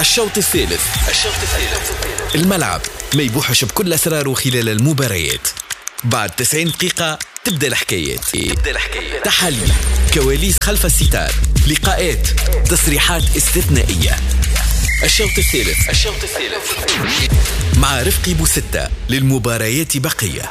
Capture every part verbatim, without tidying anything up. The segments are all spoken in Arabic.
الشوط الثالث. الشوط الثالث. الملعب ما يبوحش بكل أسراره خلال المباريات. بعد تسعين دقيقة تبدأ الحكايات. تبدأ الحكايات. تحاليل، كواليس خلف الستار، لقاءات، تصريحات استثنائية. الشوط الثالث. الشوط الثالث مع رفقي بوستة. للمباريات بقية.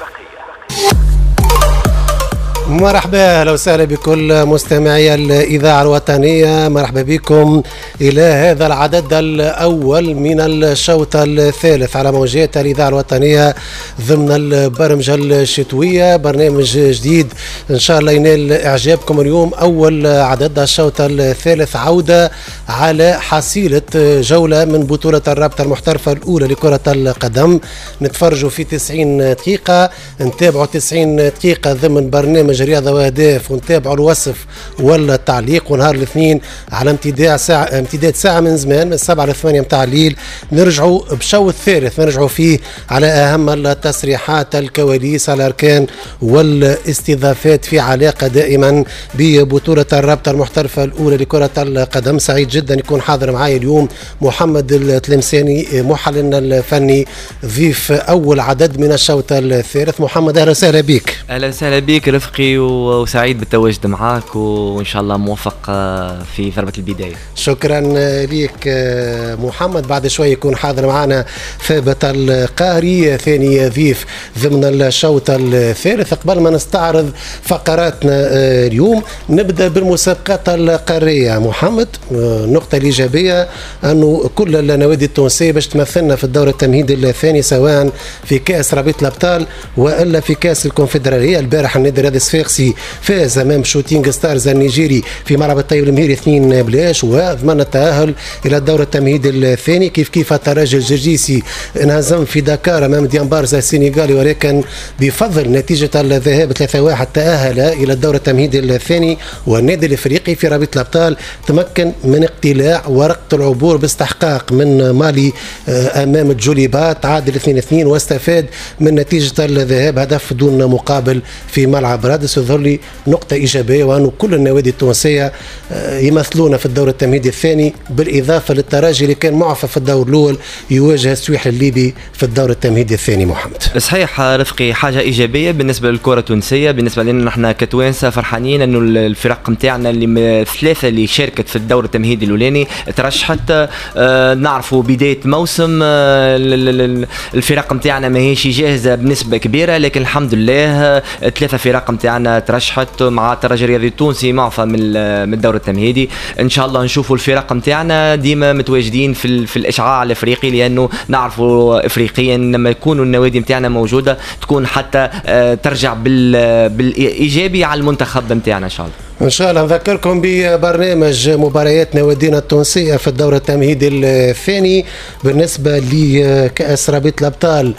مرحبا، اهلا وسهلا بكل مستمعي الاذاعه الوطنيه. مرحبا بكم الى هذا العدد الاول من الشوط الثالث على موجات الاذاعه الوطنيه ضمن البرمجه الشتويه. برنامج جديد ان شاء الله ينال اعجابكم. اليوم اول عدد الشوط الثالث، عوده على حصيله جوله من بطوله الرابطه المحترفه الاولى لكره القدم. نتفرجوا في تسعين دقيقه، نتابعوا تسعين دقيقه ضمن برنامج رياضة وأهداف، ونتابعوا الوصف والتعليق. ونهار الاثنين على امتداد ساعة امتداد ساعة من زمان من سبعة لثمانية متاع الليل نرجعوا بشوط ثالث نرجعوا فيه على أهم التصريحات، الكواليس، الأركان والاستضافات في علاقة دائما ببطولة الرابطة المحترفة الأولى لكرة القدم. سعيد جدا يكون حاضر معي اليوم محمد التلمساني محللنا الفني ضيف أول عدد من الشوط الثالث. محمد أهلا وسهلا بك. أهلا وسهلا بك رفقي، وسعيد بالتواجد معاك، وإن شاء الله موفق في ضربة البداية. شكرا لك محمد. بعد شوي يكون حاضر معنا ثابت القاري ثاني ضيف ضمن الشوط الثالث. قبل ما نستعرض فقراتنا اليوم نبدأ بالمسابقات القارية. محمد، النقطة الإيجابية أنه كل النوادي التونسية باش تمثلنا في الدورة التمهيدي الثاني، سواء في كأس رابطة الأبطال وإلا في كأس الكونفدرالية. البارح النادي الرياضي الصفاقسي فاز امام شوتينغ ستارز النيجيري في ملعب الطيب المهيري اثنين بلاش، وضمن التاهل الى الدور التمهيدي الثاني. كيف كيف الترجي الجرجيسي انهزم في دكار امام ديانبارزا السنغالي، ولكن بفضل نتيجه الذهاب ثلاثة واحد تاهل الى الدور التمهيدي الثاني. والنادي الافريقي في رابطه الابطال تمكن من اقتلاع ورقه العبور باستحقاق من مالي امام الجوليبات، تعادل اثنين اثنين واستفاد من نتيجه الذهاب هدف دون مقابل في ملعب رادس. يظهر لي نقطة إيجابية، وأنه كل النوادي التونسية يمثلون في الدور التمهيدي الثاني، بالإضافة للترجي اللي كان معفى في الدور الأول يواجه السويح الليبي في الدور التمهيدي الثاني. محمد صحيح رفقي، حاجة إيجابية بالنسبة للكرة التونسية. بالنسبة لنا نحن كتوانسة فرحانين أنه الفرق متاعنا اللي الثلاثة اللي شاركت في الدور التمهيدي الأولاني ترشحت. آه نعرفوا بداية موسم آه الفرق متاعنا ما هيش جاهزة بنسبة كبيرة، لكن الحمد لله ثلاثة فرق متاعنا ترشحت مع الترجي الرياضي التونسي معفى من الدور التمهيدي. ان شاء الله نشوفوا الفرق متاعنا ديما متواجدين في في الاشعاع الافريقي، لانه نعرفوا افريقيا لما يكونوا النوادي متاعنا موجوده تكون حتى ترجع بالايجابي على المنتخب متاعنا ان شاء الله. ان شاء الله نذكركم ببرنامج مباريات نوادينا التونسيه في الدور التمهيدي الثاني. بالنسبه لكاس رابطه الابطال،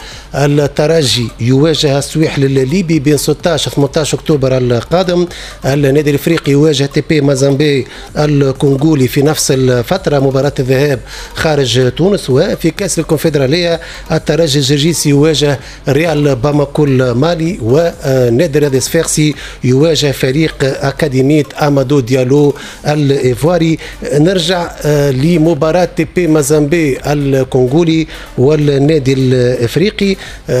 الترجي يواجه السويحل الليبي بين ستة عشر ثمانية عشر اكتوبر القادم. النادي الافريقي يواجه تي بي مازامبي الكونغولي في نفس الفتره، مباراه الذهاب خارج تونس. وفي كاس الكونفدراليه الترجي الجرجيسي يواجه ريال باماكو المالي، والنادي الرياضي الصفاقسي يواجه فريق اكاديمي أمادو ديالو الإيفواري. نرجع لمباراة تي بي مازامبي الكونغولي والنادي الإفريقي.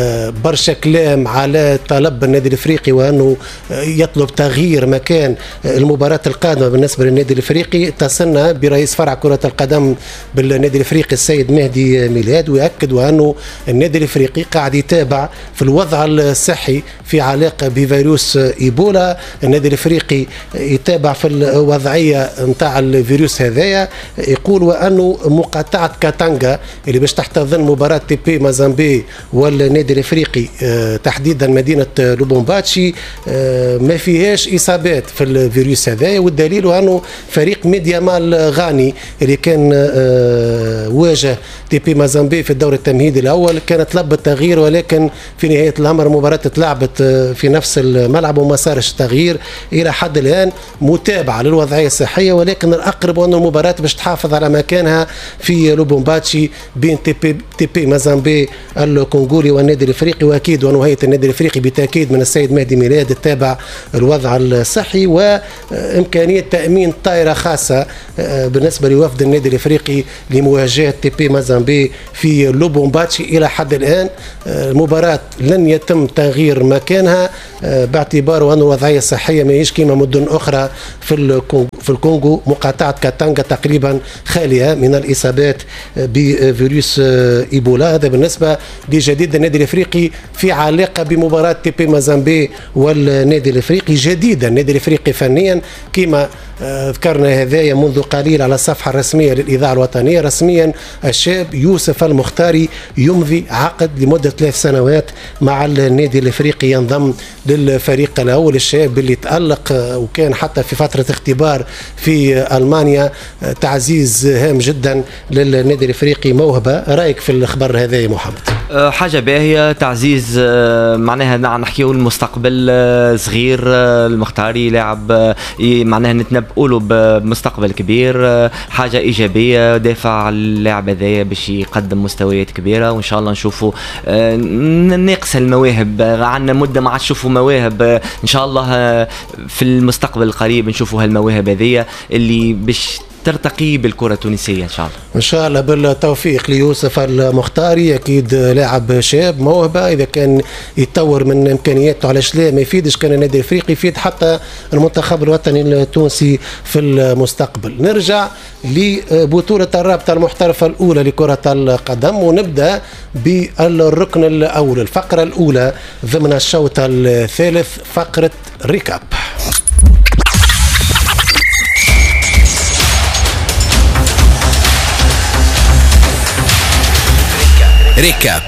برشا كلام على طلب النادي الإفريقي وأنه يطلب تغيير مكان المباراة القادمة بالنسبة للنادي الإفريقي. اتصلنا برئيس فرع كرة القدم بالنادي الإفريقي السيد مهدي ميلاد، ويأكد وأنه النادي الإفريقي قاعد يتابع في الوضع الصحي في علاقة بفيروس إيبولا. النادي الإفريقي يتابع في الوضعيه نتاع الفيروس هذايا. يقول وانه مقاطعه كاتانغا اللي باش تحتضن مباراه تي بي مازامبي والنادي الافريقي تحديدا مدينه لوبومباتشي ما فيهاش اصابات في الفيروس هذايا، والدليل انه فريق ميديا مال غاني اللي كان واجه تي بي مازامبي في الدور التمهيدي الاول كانت طلب التغيير، ولكن في نهايه الامر المباراه تلعبت في نفس الملعب وما صارش تغيير الى حد الان. متابعة للوضعية الصحية، ولكن الأقرب أن المباراة باش تحافظ على مكانها في لوبومباتشي بين تي بي, تي بي مازامبي الكونغولي والنادي الإفريقي، وأكيد وأنه هيئة النادي الإفريقي بالتأكيد من السيد مهدي ميلاد تتابع الوضع الصحي وإمكانية تأمين طائرة خاصة بالنسبة لوفد النادي الإفريقي لمواجهة تي بي مازامبي في لوبومباتشي. إلى حد الآن المباراة لن يتم تغيير مكانها باعتبار أن الوضعية الصحية ما هيش كما مدن أخرى في الكونغو. في الكونغو مقاطعة كاتانغا تقريبا خالية من الإصابات بفيروس إيبولا. هذا بالنسبة لجديد النادي الإفريقي في علاقة بمباراة تي بي مازامبي والنادي الإفريقي. جديد النادي الإفريقي فنيا كما ذكرنا هذايا منذ قليل على الصفحة الرسمية للإذاعة الوطنية. رسميا الشاب يوسف المختاري يمضي عقد لمدة ثلاث سنوات مع النادي الإفريقي، ينضم للفريق الأول. الشاب اللي تألق وكان حتى في فترة اختبار في ألمانيا، تعزيز هام جدا للنادي الإفريقي، موهبة. رأيك في الخبر هذا يا محمد؟ حاجة باهية، تعزيز معناها نحكيه المستقبل صغير. المختاري لاعب معناها نتنبؤوا له بمستقبل كبير، حاجة إيجابية. دافع على اللاعب هذايا باش يقدم مستويات كبيرة، وإن شاء الله نشوفوا ناقص المواهب. عندنا مدة ما عادش نشوفوا مواهب، إن شاء الله في المستقبل القريب نشوفوا هالمواهب هذيا اللي باش ترتقي بالكرة التونسية إن شاء الله. إن شاء الله بالتوفيق ليوسف المختاري، أكيد لاعب شاب موهبة، إذا كان يتطور من إمكانياته علاش لا ما يفيدش. كان النادي الإفريقي يفيد حتى المنتخب الوطني التونسي في المستقبل. نرجع لبطولة الرابطة المحترفة الأولى لكرة القدم، ونبدأ بالركن الأول، الفقرة الأولى ضمن الشوط الثالث، فقرة ريكاب. ريكاب.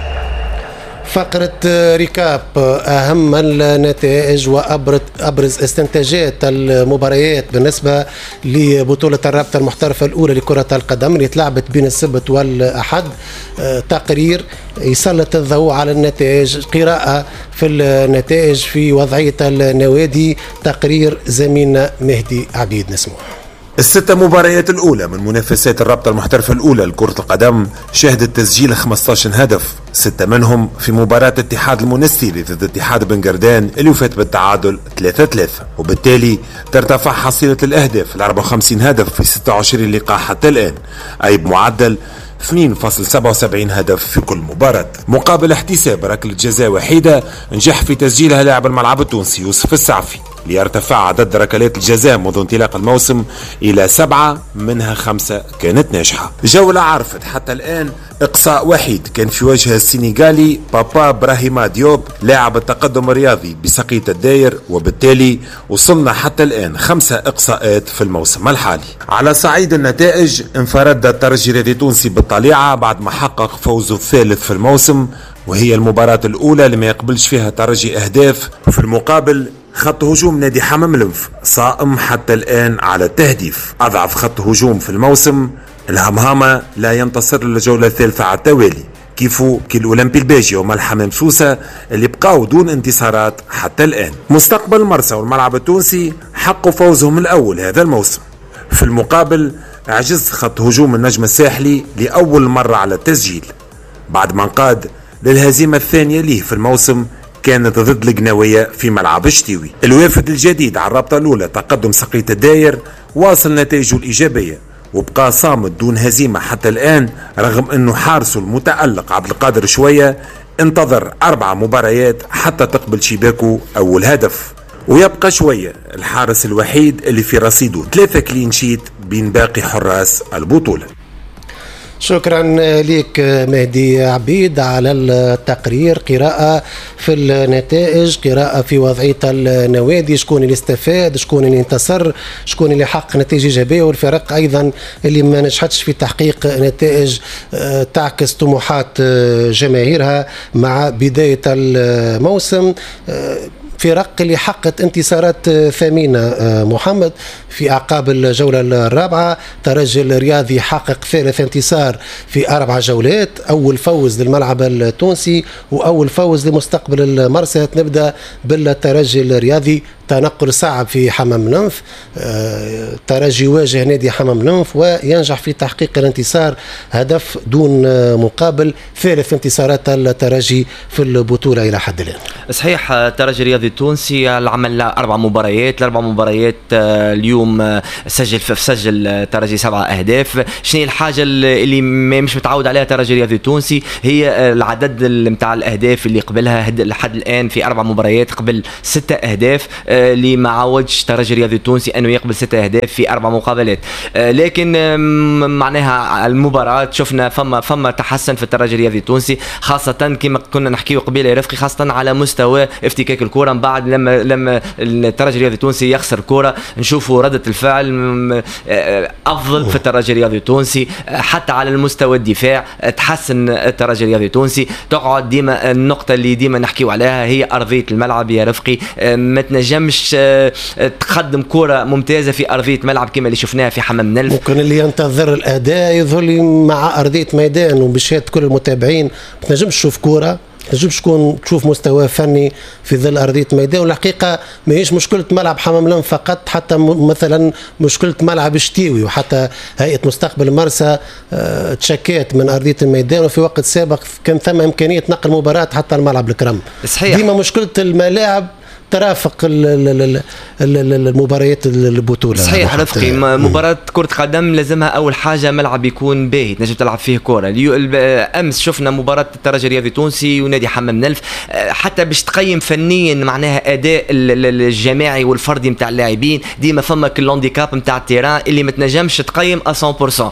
فقرة ريكاب، أهم النتائج وأبرز استنتاجات المباريات بالنسبة لبطولة الرابطة المحترفة الأولى لكرة القدم اللي تلعبت بين السبت والأحد. تقرير يسلط الضوء على النتائج، قراءة في النتائج في وضعية النوادي. تقرير زميلنا مهدي عبيد نسموه. الستة مباريات الأولى من منافسات الرابطة المحترفة الأولى لكرة القدم شهدت تسجيل خمسة عشر هدف، ستة منهم في مباراة اتحاد المونستيري ضد اتحاد بن قردان اللي وفات بالتعادل ثلاثة ثلاثة، وبالتالي ترتفع حصيلة الأهداف ل أربعة وخمسين هدف في ستة وعشرين لقاء حتى الآن، أي بمعدل اثنين فاصلة سبعة وسبعين هدف في كل مباراة. مقابل احتساب ركلة جزاء وحيدة نجح في تسجيلها لاعب الملعب التونسي يوسف السعفي، ليرتفع عدد ركلات الجزاء منذ انطلاق الموسم إلى سبعة، منها خمسة كانت ناجحة. جولة عرفت حتى الآن إقصاء وحيد كان في وجه السنغالي بابا براهيما ديوب لاعب التقدم الرياضي بسقية الداير، وبالتالي وصلنا حتى الآن خمسة إقصاءات في الموسم الحالي. على صعيد النتائج انفرد الترجي الرياضي التونسي بالطليعة بعد ما حقق فوزه الثالث في الموسم، وهي المباراة الأولى اللي ما يقبلش فيها ترجي أهداف. في المقابل خط هجوم نادي حمام الانف صائم حتى الآن على التهديف، أضعف خط هجوم في الموسم. الهمهامة لا ينتصر للجولة الثالثة على التوالي، كيفو كي الأولمبي الباجي وما الحمام سوسة اللي بقاو دون انتصارات حتى الآن. مستقبل مرسى والملعب التونسي حقوا فوزهم الأول هذا الموسم. في المقابل عجز خط هجوم النجم الساحلي لأول مرة على التسجيل بعد ما انقاد للهزيمة الثانية ليه في الموسم، كانت ضد القناوية في ملعب الشتيوي. الوافد الجديد على الرابطة الأولى تقدم سقية الداير واصل نتائجه الإيجابية وبقى صامد دون هزيمة حتى الآن، رغم أنه حارسه المتألق عبد القادر شوية انتظر أربع مباريات حتى تقبل شباكه أول هدف، ويبقى شوية الحارس الوحيد اللي في رصيده ثلاثة كلين شيت بين باقي حراس البطولة. شكرا لك مهدي عبيد على التقرير. قراءة في النتائج، قراءة في وضعية النوادي، شكون اللي استفاد، شكون اللي انتصر، شكون اللي حقق نتائج إيجابية، والفرق أيضا اللي ما نجحتش في تحقيق نتائج تعكس طموحات جماهيرها مع بداية الموسم. فرق اللي حققت انتصارات ثمينة محمد في أعقاب الجولة الرابعة. الترجي الرياضي حقق ثالث انتصار في أربع جولات، أول فوز للملعب التونسي وأول فوز لمستقبل المرسى. نبدأ بالترجي الرياضي، تنقل صعب في حمام ننف، الترجي يواجه نادي حمام ننف وينجح في تحقيق الانتصار، هدف دون مقابل، ثالث انتصارات الترجي في البطولة إلى حد الآن. صحيح، الترجي الرياضي التونسي عمل أربع مباريات، الأربع مباريات اليوم سجل في سجل الترجي سبعة أهداف. شنو الحاجة اللي مش متعود عليها الترجي الرياضي التونسي؟ هي العدد نتاع الأهداف اللي قبلها لحد الآن في أربع مباريات قبل ستة أهداف، اللي ما عودش الترجي الرياضي التونسي انه يقبل ستة اهداف في اربع مقابلات. لكن معناها المباراه شفنا فما فما تحسن في الترجي الرياضي التونسي، خاصه كما كنا نحكيو قبيله يا رفقي، خاصه على مستوى افتكاك الكره. من بعد لما لما الترجي الرياضي التونسي يخسر كره نشوفوا رده الفعل افضل في الترجي الرياضي التونسي، حتى على المستوى الدفاع تحسن الترجي الرياضي التونسي. تقعد ديما النقطه اللي ديما نحكيو عليها هي ارضيه الملعب يا رفقي، ما تنجم مش تقدم كرة ممتازة في أرضية ملعب كما اللي شفناها في حمام نلف. ممكن اللي ينتظر الأداء يظهر لي مع أرضية ميدان وبشهادة كل المتابعين ما تنجمش تشوف كرة، تنجمش تكون تشوف مستوى فني في ظل أرضية ميدان. والحقيقة ما هيش مشكلة ملعب حمام نلف فقط، حتى مثلا مشكلة ملعب شتيوي، وحتى هيئة مستقبل مرسى اه تشكيت من أرضية الميدان، وفي وقت سابق كان ثم إمكانية نقل مباراة حتى الملعب الكرم. صحيح، ديما مشكلة الملاعب ترافق المباريات البطوله. صحيح رفقي، مباراه كره قدم لازمها اول حاجه ملعب يكون باهي تنجم تلعب فيه كره. امس شفنا مباراه الترجي الرياضي التونسي ونادي حمام نلف، حتى باش تقيم فنيا معناها اداء الجماعي والفردي نتاع اللاعبين ديما فما كالهانديكاب نتاع التيران اللي ما تنجمش تقيم مية بالمية.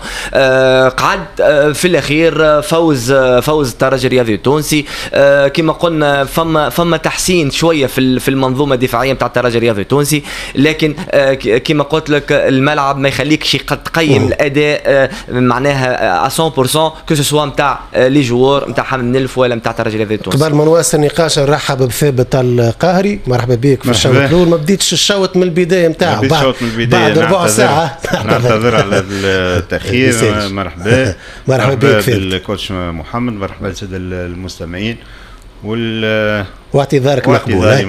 قعد في الاخير فوز فوز الترجي الرياضي التونسي، كما قلنا فما فما تحسين شويه في في المنظومه الدفاعيه نتاع الترجي الرياضي التونسي، لكن كما قلت لك الملعب ما يخليكش تقيم الاداء معناها مية بالمية كو سوا نتاع لي جوار نتاع حمام نلف ولا نتاع الترجي الرياضي التونسي. قبل ما نواصل النقاش نرحب بثابت القاهري، مرحبا بك في الشوط الاول. ما بديتش الشوط من البدايه نتاعو، بعد, بعد ربع ساعه نعتذر على التاخير. مرحبا مرحبا بك بالكوتش محمد، مرحبا للساده المستمعين وال واعتذارك مقبول.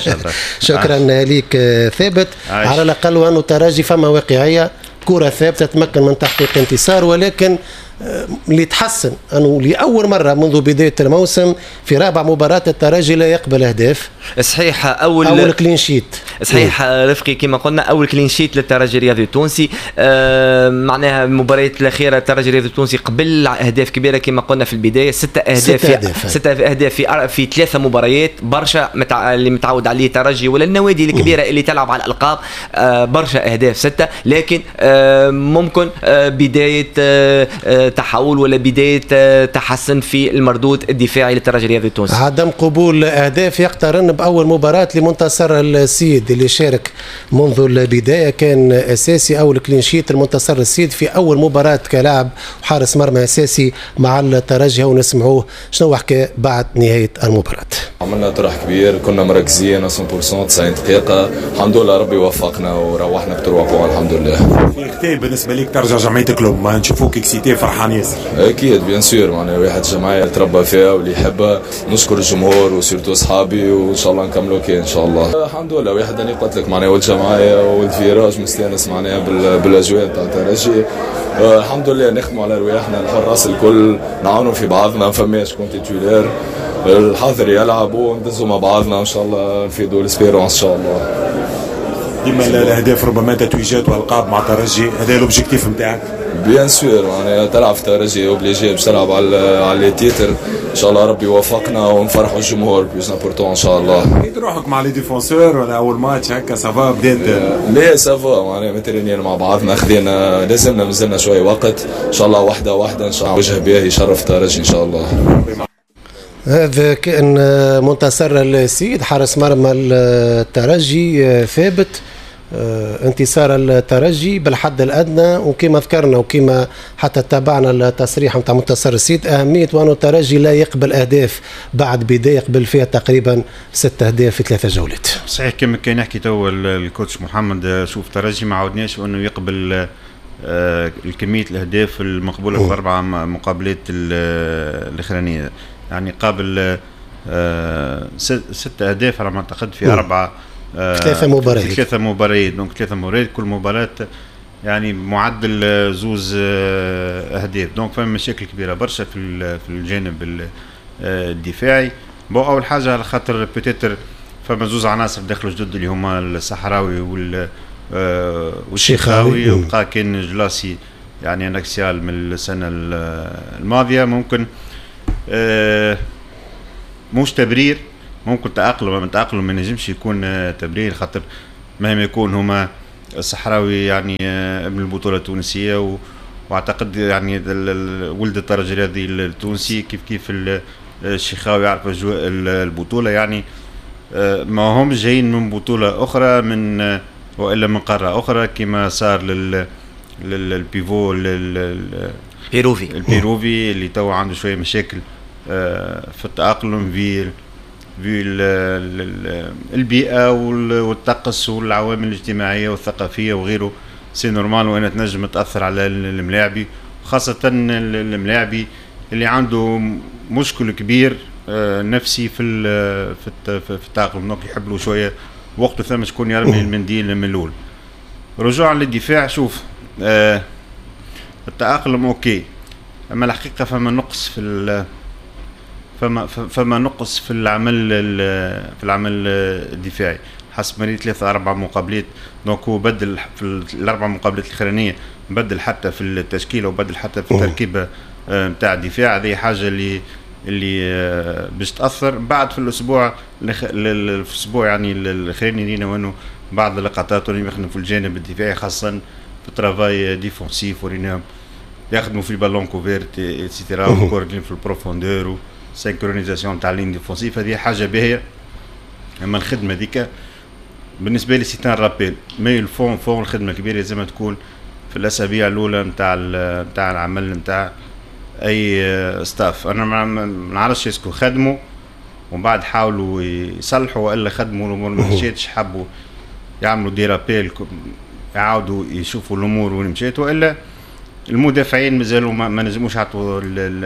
شكرا لك ثابت. عايش. على الاقل وانه الترجي فما واقعيه، كره ثابته تمكن من تحقيق انتصار، ولكن اللي تحسن انه لاول مره منذ بدايه الموسم في رابع مباراه الترجي لا يقبل اهداف. صحيح، اول اول كلين شيت. صحيح رفقي، كما قلنا اول كلين شيت للترجي الرياضي التونسي. آه معناها المباريات الاخيره الترجي الرياضي التونسي قبل اهداف كبيره كما قلنا في البدايه، ستة اهداف ستة اهداف, ستة أهداف في في ثلاثه مباريات، برشا متع... اللي متعود عليه الترجي ولا النوادي الكبيره اللي تلعب على الالقاب. آه برشا اهداف ستة، لكن آه ممكن آه بدايه آه تحول ولا بدايه تحسن في المردود الدفاعي للترجي الرياضي التونسي. عدم قبول اهداف يقترن باول مباراه لمنتصر السيد اللي شارك منذ البدايه، كان اساسي اول كلين شيت المنتصر السيد في اول مباراه كلاعب وحارس مرمى اساسي مع الترجي، ونسمعوه شنو حكى بعد نهايه المباراه. عملنا طرح كبير، كنا مركزين مية بالمية تسعين دقيقه، الحمد لله ربي وفقنا وروحنا بثلاث بوان الحمد لله. في ختام بالنسبه ليك ترجع جمعيه كلوب، ما نشوفوك اكسيتي فرحان ياسر. اكيد بيان سور، معناها واحد جمعيه تربى فيها واللي يحبها، نشكر الجمهور وسيرتو اصحابي وان شاء الله نكملوا كي ان شاء الله. الحمد لله واحد اني قلت لك معناها والجمعيه والفيراج مستانس معناها بالاجواء تاع الترجي. أه الحمد لله نخدموا على رواحنا، الحراس الكل نعاونوا في بعضنا، ما فماش كون تيتولير، الحاضر يلعبوا ندزوا مع بعضنا ان شاء الله نفيدوا الاسبيرونس ان شاء الله. ديما الاهداف ربما تتويجات والقاب مع الترجي، هذا الاوبجيكتيف نتاعك؟ بيان سور، معناها تلعب في الترجي اوبليجي باش تلعب على على لي تيتر، ان شاء الله ربي يوفقنا ونفرحوا الجمهور بلوس امبورتون ان شاء الله. لقيت روحك مع لي ديفونسور ولا اول ماتش هكا سافا بدات؟ لا سافا، معناها مترينين مع بعضنا، خذينا لازمنا مازلنا شويه وقت، ان شاء الله واحده واحده ان شاء الله وجه بها يشرف الترجي ان شاء الله. هذا كان منتصر السيد حارس مرمى الترجي ثابت. انتصار الترجي بالحد الادنى، وكما ذكرنا وكما حتى تابعنا التصريح نتاع منتصر السيد اهميه وانه الترجي لا يقبل اهداف بعد بدايه قبل فيها تقريبا ست اهداف في ثلاثه جولات. صحيح كما كان يحكي تو الكوتش محمد، شوف الترجي ما عودناش انه يقبل آه الكميه الاهداف المقبوله في اربع مقابلات الاخرانيه، يعني قابل آه ست اهداف على ما اعتقد في اربعه آه ثلاثه مباريات ثلاثه مباريات دونك ثلاثه مباريات كل مباراه يعني معدل زوز اهداف، دونك فما مشاكل كبيره برشا في في الجانب الدفاعي. بو اول حاجه على خاطر بوتيتر فما زوز عناصر دخلوا جدد اللي هما الصحراوي وال والشيخاوي، وبقى كان جلاسي يعني انكسيال من السنه الماضيه، ممكن مش تبرير، ممكن تأقلم من تأقلم ما نجمش يكون تبرير، خاطر مهما يكون هما الصحراوي يعني ابن البطوله التونسيه و... واعتقد يعني ولد الترجي الرياضي التونسي كيف كيف الشيخاوي يعرف اجواء البطوله، يعني ما هم جايين من بطوله اخرى من والا من قاره اخرى كما صار لل للبيفو البيروفي البيروفي اللي تو عنده شويه مشاكل في التأقلم في في البيئة والطقس والعوامل الاجتماعية والثقافية وغيره، سي نورمال وأنا تنجم تأثر على الملاعبي، خاصة الملاعبي اللي عنده مشكل كبير نفسي في في التأقلم، دونك يحب له شوية وقت ثم شكون يرمي المنديل من الأول. رجوعا للدفاع، شوف التأقلم أوكي، أما الحقيقة فما نقص في فما فما نقص في العمل في العمل الدفاعي حسب مريت ثلاثة أربع مقابلات، دونك هو بدل في الأربع مقابلات الأخرانية، بدل حتى في التشكيلة وبدل حتى في التركيبة نتاع الدفاع. هذه حاجة اللي اللي باش تأثر بعد في الأسبوع الأسبوع يعني الأخراني لينا، وأنه بعض اللقطات اللي يخدموا في الجانب الدفاعي خاصة في الترافاي ديفونسيف، وريناهم يخدموا في البالون كوفيرت اكسيتيرا وكورجين في البروفوندور سينكرونيزاسيون تاع لين ديفونسيف، هذه حاجه باهيه. اما الخدمه ذيك بالنسبه لي سيتان رابيل، مي الفون فون الخدمه كبيره لازم تكون في الاسابيع الاولى نتاع نتاع العمل نتاع اي ستاف. انا ما نعرفش اسكو خدموا ومن بعد حاولوا يصلحوا والا خدموا الامور ما مشيتش، حبوا يعملوا دي رابيل يعاودوا يشوفوا الامور وين مشيت، والا المدافعين مازالوا ما نجموش يعطوا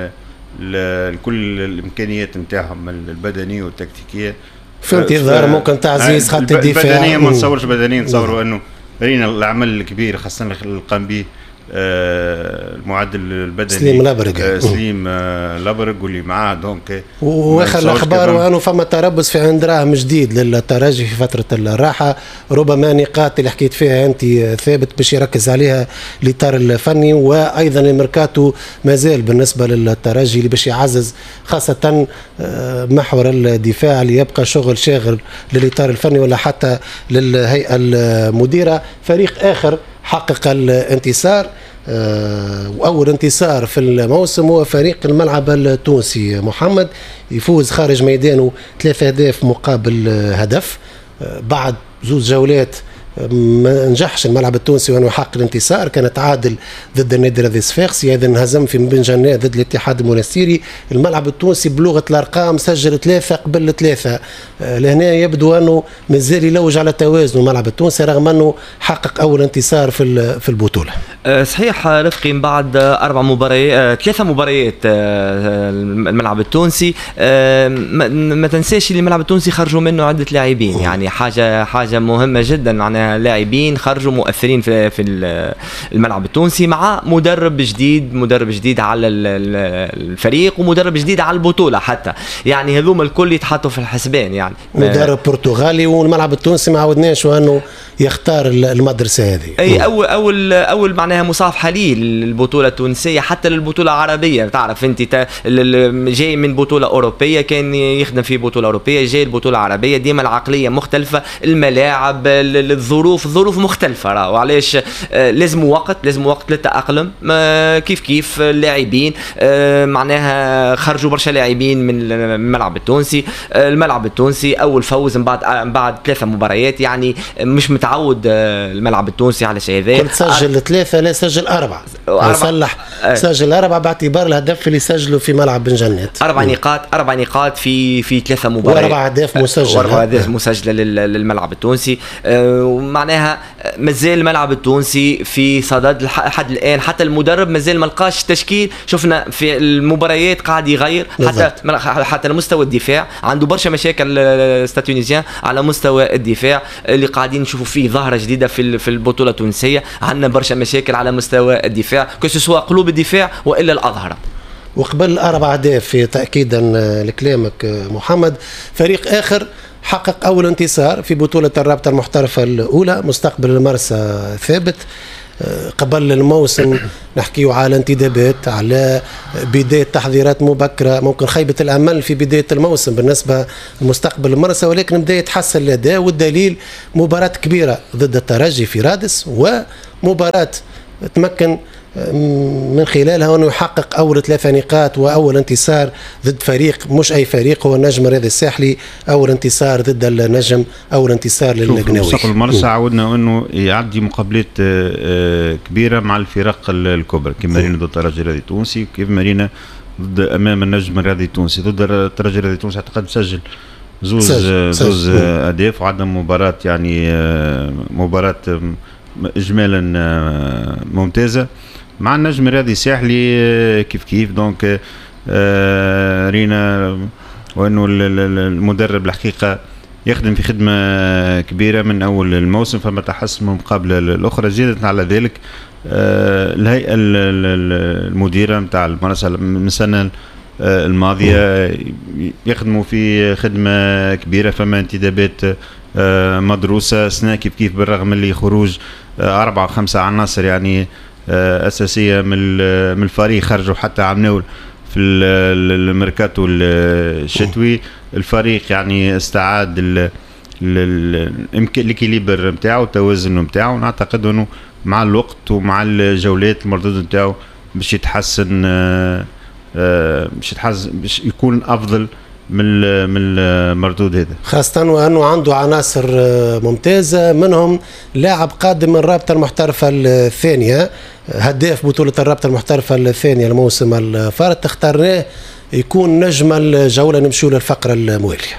كل الامكانيات نتاعهم البدنيه والتكتيكيه في انتظار ممكن تعزيز خط الدفاع. البدنيه ما نصورش بدنيا، نصوروا انه رينا العمل الكبير خاصه اللي قام به المعدل البدني سليم لابرق سليم لابرق واللي معاه، دونك واخر الاخبار وانه فما تربص في عند دراهم جديد للترجي في فتره الراحه، ربما نقاط اللي حكيت فيها انت ثابت باش يركز عليها الاطار الفني، وايضا الميركاتو مازال بالنسبه للترجي اللي باش يعزز خاصه محور الدفاع اللي يبقى شغل شاغل للاطار الفني ولا حتى للهيئه المديره. فريق اخر حقق الانتصار وأول انتصار في الموسم هو فريق الملعب التونسي محمد، يفوز خارج ميدانه ثلاثة أهداف مقابل هدف بعد زوز جولات. ما نجحش الملعب التونسي وانه يحقق الانتصار، كان تعادل ضد النادي الرياضي صفاقسي، ايضا انهزم في بن جناء ضد الاتحاد المنستيري. الملعب التونسي بلغه الارقام سجل ثلاثه قبل ثلاثه، لهنا يبدو انه مازال يلوج على توازن الملعب التونسي رغم انه حقق اول انتصار في في البطوله. صحيح رفقي، من بعد اربع مباريات ثلاثه مباريات الملعب التونسي، ما تنساش اللي الملعب التونسي خرجوا منه عده لاعبين، يعني حاجه حاجه مهمه جدا، معناها لاعبين خرجوا مؤثرين في في الملعب التونسي مع مدرب جديد، مدرب جديد على الفريق ومدرب جديد على البطوله حتى، يعني هذوما الكل يتحطوا في الحسبان. يعني مدرب برتغالي، والملعب التونسي ما عودناش انه يختار المدرسه هذه. اي اول اول اول معناها مصافحه ليه البطوله التونسيه حتى للبطوله العربيه. تعرف انت جاي من بطوله اوروبيه كان يخدم في بطوله اوروبيه، جاي البطوله العربيه ديما العقليه مختلفه، الملاعب، الظروف الظروف مختلفه. راهو علاش لازم وقت لازم وقت للتاقلم. كيف كيف اللاعبين معناها خرجوا برشا لاعبين من الملعب التونسي. الملعب التونسي اول فوز من بعد من بعد ثلاثه مباريات، يعني مش متعود الملعب التونسي على شيء هذا. كنت سجل ثلاثه لا سجل اربعه صلح سجل اربعه باعتبار الهدف اللي سجله في ملعب بن جنات. اربع نقاط اربع نقاط في في ثلاثه مباريات واربع اهداف مسجله واربع اهداف مسجله للملعب التونسي. ومعناها مازال الملعب التونسي في صدد لحد الان، حتى المدرب مازال ما لقاش تشكيل. شفنا في المباريات قاعد يغير حتى حتى على مستوى الدفاع، عنده برشا مشاكل ستاتونيزيان على مستوى الدفاع اللي قاعدين نشوفوا فيه ظاهره جديده في في البطوله التونسيه. عندنا برشا مشاكل على مستوى الدفاع كسوا قلوب الدفاع والا الاظهره. وقبل اربع اهداف تاكيدا لكلامك محمد، فريق اخر حقق اول انتصار في بطوله الرابطه المحترفه الاولى، مستقبل المرسى ثابت. قبل الموسم نحكيو على انتدابات، على بداية تحضيرات مبكرة، ممكن خيبة الأمل في بداية الموسم بالنسبة لمستقبل المرسى، ولكن بدأ يتحسن الأداء، والدليل مباراة كبيرة ضد الترجي في رادس، ومباراة تمكن من خلالها أنه يحقق أول ثلاثة نقاط وأول انتصار ضد فريق مش أي فريق، هو النجم الرياضي الساحلي. أول انتصار ضد النجم، أول انتصار للقناوي. مستقبل المرسى عودنا أنه يعدي مقابلات كبيرة مع الفرق الكبرى، كما رينا ضد الترجي الرياضي التونسي، كيف رينا ضد أمام النجم الرياضي التونسي. ضد الترجي الرياضي التونسي أعتقد سجل زوز زوز أهداف، وعندنا مباراة يعني مباراة إجمالا ممتازة مع النجم الرياضي الساحلي كيف كيف. دونك آه رينا وانه المدرب الحقيقه يخدم في خدمه كبيره من اول الموسم، فما تحسن من المقابله الاخرى. زيادة على ذلك آه الهيئه المديره نتاع المرسى من السنه الماضيه يخدموا في خدمه كبيره، فما انتدابات آه مدروسه سنه كيف كيف، بالرغم اللي خروج آه اربعه خمسه عناصر يعني أساسية من الفريق خرجوا حتى عمناول في الميركاتو الشتوي. الفريق يعني استعاد الكيليبر نتاعو التوازن نتاعو، ونعتقد انه مع الوقت ومع الجولات المردود نتاعو باش يتحسن باش يتحسن باش يكون افضل من من المردود هذا، خاصة وأنه عنده عناصر ممتازة، منهم لاعب قادم من الرابطة المحترفة الثانية، هداف بطولة الرابطة المحترفة الثانية الموسم الفارط، اخترناه يكون نجم الجولة. نمشوا للفقرة الموالية.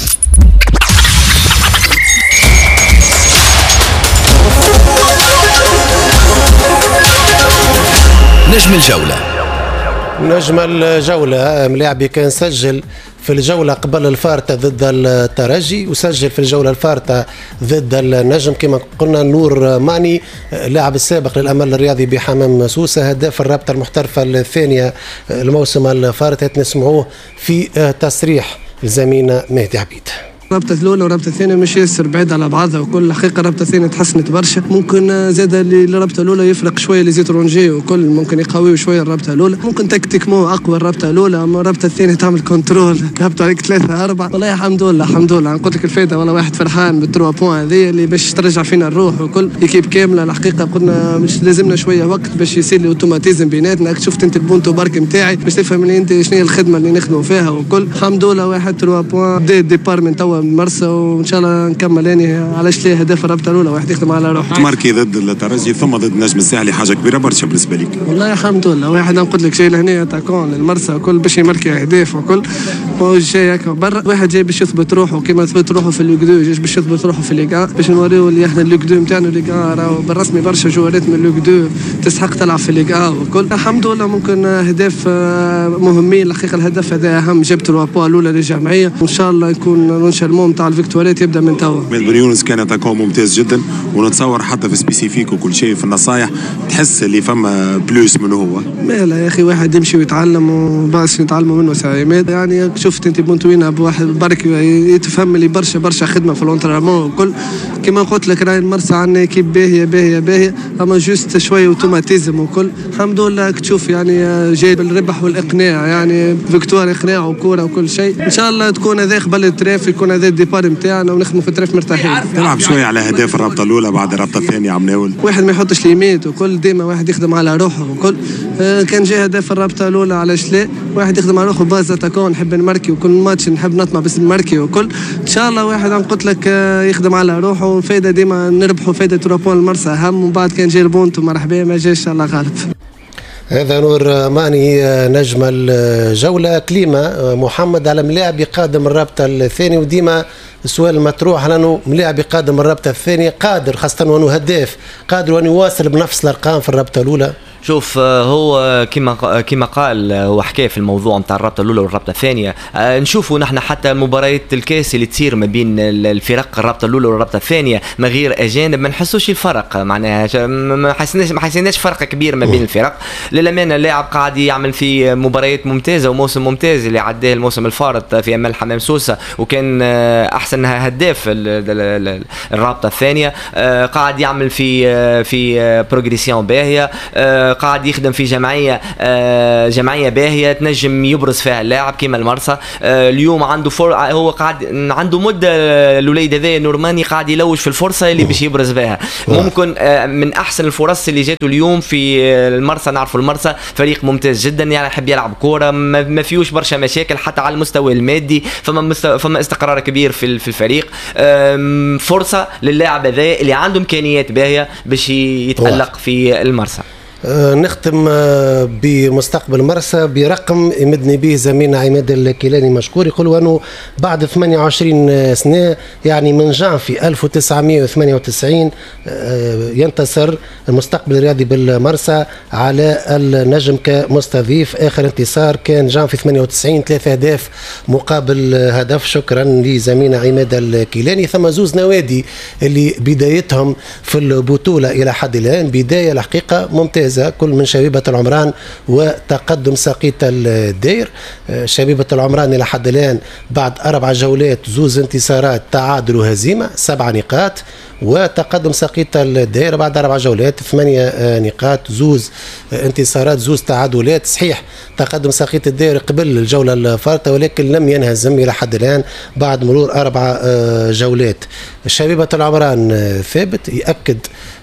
نجم الجولة. نجم الجولة ملاعبي كان سجل في الجولة قبل الفارطة ضد الترجي، وسجل في الجولة الفارطة ضد النجم كما قلنا نور ماني، لاعب السابق للأمل الرياضي بحمام سوسة، هداف الرابطة المحترفة الثانية الموسم الفارط. نسمعوه في تصريح زميلنا مهدي عبيد. الرابطة الأولى والرابطة الثانية مش ياسر بعيد على بعضها، وكل الحقيقة الرابطة الثانية تحسنت برشا. ممكن زاد الرابطة الأولى يفرق شوية لزيترونجي وكل، ممكن يقويوا شوية الرابطة الأولى، ممكن تكتيك مو أقوى الرابطة الأولى، أما الرابطة الثانية تعمل كنترول كابتوا عليك ثلاثة أربعة. والله الحمد لله الحمد لله نقول لك الفايدة، والله واحد فرحان بالتروا بوان هذه اللي باش ترجع فينا الروح، وكل ايكيب كاملة. الحقيقة قلنا مش لازمنا شوية وقت باش يصير لي اوتوماتيزم بيناتنا. شفت أنت البونتو بارك نتاعي باش تفهم اللي أنت شنو هي الخدمة اللي نخدموا فيها وكل. الحمد لله واحد تروا بوان بداية ديبار من توا من مرسى، وان شاء الله نكمل. يعني علاش ليه هدف الرابطه الاولى واحد يخدم على روحه. ماركي ضد الترجي ثم ضد النجم الساحلي، حاجه كبيره برشا بالنسبه لك. والله الحمد لله واحد نقول لك جاي لهنا تاكون المرسى وكل باش يماركي اهداف وكل، هو جاي هكا برا، واحد جاي باش يثبت روحه كيما ثبت روحه في اللوكدو، جاي باش يثبت روحه في الليغا، باش نوريو اللي احنا اللوكدو نتاعنا الليغا راهو بالرسمي برشا جوارات من اللوكدو تستحق تلعب في الليغا وكل. الحمد لله ممكن اهداف مهمين. الحقيقه الهدف هذا اهم، جبت الوابوا الاولى للجمعيه، وان شاء الله يكون نونشالمون تاع الفيكتواريات يبدا من توا. بن يونس كان اتاكون ممتاز جدا، ونتصور حتى في سبيسيفيك وكل شيء في النصايح تحس اللي فما بلوس منه هو. لا يا اخي واحد يمشي ويتعلم وباش يتعلموا منه ساعات. يعني شفت انت بونتوينا بواحد برك يتفهم لي برشا برشا خدمه في الانترينمون وكل كما قلت لك راهي المرسى عندنا كيب باهيه باهيه باهيه اما جوست شويه اوتوماتيزم وكل الحمد لله تشوف يعني جايب الربح والاقناع يعني فيكتوار اقناع وكوره وكل شيء ان شاء الله تكون هذا قبل التراف يكون هذا الديبار نتاعنا ونخدموا في التراف مرتاحين. نلعب شويه على اهداف الرابطه الاولى بعد الرابطه الثانيه عم ناول واحد ما يحطش ليميت وكل ديما واحد يخدم على روحه وكل آه كان جاي هدف الرابطه الاولى علاش لا واحد يخدم على روحه باز تكون نحب نماركي وكل ماتش نحب نطمع بس نماركي وكل ان شاء الله واحد عم قلت لك آه يخدم على روحه وفايده ديما نربحوا فايده تروبون المرسى اهم ومن بعد كان جاي البونت ومرحبا ما جاش ان شاء الله غالب. هذا نور ماني نجم الجولة. كليمة محمد على ملاعب قادم الرابطة الثاني وديما السؤال المطروح على انه ملاعب قادم الرابطة الثانية قادر خاصة وانه هداف قادر وانه يواصل بنفس الارقام في الرابطة الاولى. شوف هو كما كما قال هو حكى في الموضوع نتاع الرابطه الاولى والرابطه الثانيه. نشوفوا نحن حتى مباريات الكاس اللي تصير ما بين الفرق الرابطه الاولى والرابطه الثانيه من غير اجانب ما نحسوش الفرق معناها ما حسيناش ما حسيناش فرق كبير ما بين الفرق. للامانه اللاعب قاعد يعمل في مباريات ممتازه وموسم ممتاز اللي عداه الموسم الفارط في امال حمام سوسه وكان احسن هداف الرابطه الثانيه. قاعد يعمل في في بروغريسيون باهيه قاعد يخدم في جمعيه جمعيه باهيه تنجم يبرز فيها اللاعب كما المرسى. اليوم عنده فر... هو قاعد عنده مده الوليد هذا نورماني قاعد يلوج في الفرصه اللي باش يبرز بها. ممكن من احسن الفرص اللي جاته اليوم في المرسى. نعرفوا المرسى فريق ممتاز جدا يعني يحب يلعب كوره ما فيهوش برشا مشاكل حتى على المستوى المادي فما مستوى فما استقرار كبير في في الفريق. فرصه للاعب هذا اللي عنده امكانيات باهيه باش يتالق في المرسى. نختم بمستقبل مرسى برقم يمدني به زميلنا عماد الكيلاني مشكور يقول انه بعد ثمانية وعشرين سنه يعني من جانفي ألف وتسعمائة وثمانية وتسعين ينتصر المستقبل الرياضي بالمرسى على النجم كمستضيف. اخر انتصار كان جانفي ثمانية وتسعين ثلاثة اهداف مقابل هدف. شكرا لزميلنا عماد الكيلاني. ثم زوز نوادي اللي بدايتهم في البطوله الى حد الان بدايه الحقيقه ممتازه كل من شبيبة العمران وتقدم ساقية الدير. شبيبة العمران إلى حد الآن بعد أربع جولات زوز انتصارات تعادل وهزيمة سبع نقاط وتقدم ساقية الدير بعد أربع جولات ثمانية نقاط زوز انتصارات زوز تعادلات. صحيح تقدم ساقية الدير قبل الجولة الفارطة ولكن لم ينهزم إلى حد الآن بعد مرور أربع جولات. شبيبة العمران ثابت يأكد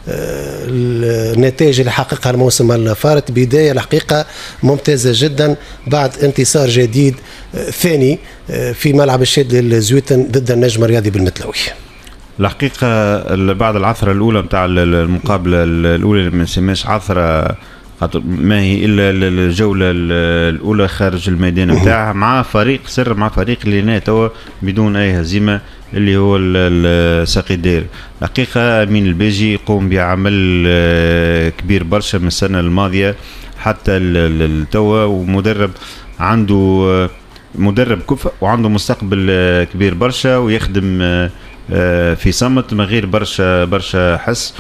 النتائج اللي حققها الموسم الفارط بداية الحقيقة ممتازة جدا بعد انتصار جديد ثاني في ملعب الشاد للزويتن ضد النجم الرياضي بالمتلوي. الحقيقة بعد العثرة الأولى متاع المقابلة الأولى اللي ما نسميش عثرة ما هي إلا الجولة الأولى خارج الميدان متاعها مع فريق سر مع فريق اللي هنا توا بدون أي هزيمة اللي هو ساقي الدير. الحقيقة أمين الباجي يقوم بعمل كبير برشا من السنة الماضية حتى التوا ومدرب عنده مدرب كفء وعنده مستقبل كبير برشا ويخدم في صمت من غير برشا برشا حس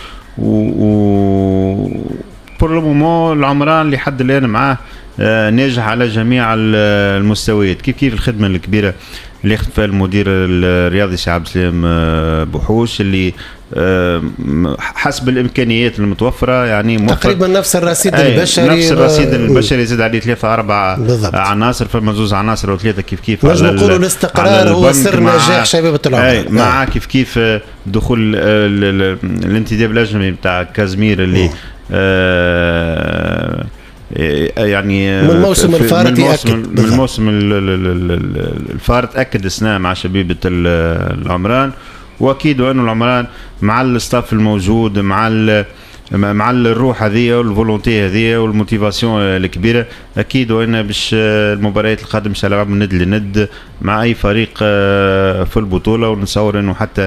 و بور لو مومون العمران اللي حد الآن معاه ناجح على جميع المستويات كيف كيف الخدمة الكبيرة اللي يخدم فيها المدير الرياضي سي عبد السلام بوحوش اللي حسب الامكانيات المتوفره يعني تقريبا نفس الرصيد البشري نفس الرصيد البشري يزيد عليه ثلاثه اربعه عناصر فما زوز عناصر او ثلاثه كيف كيف نجم نقولوا الاستقرار هو سر نجاح شبيبه العمران مع كيف كيف دخول الانتداب الاجنبي بتاع كازمير اللي آه يعني من الموسم الفارط يأكد من الموسم الفارط أكد السنة مع شبيبة العمران وأكيد أنه العمران مع الستاف الموجود مع مع الروح هذه والفولونتي هذه والموتيفاسيون الكبيرة أكيد وأنه باش المباريات القادمة إن شاء الله ند لند مع أي فريق في البطولة ونتصور أنه حتى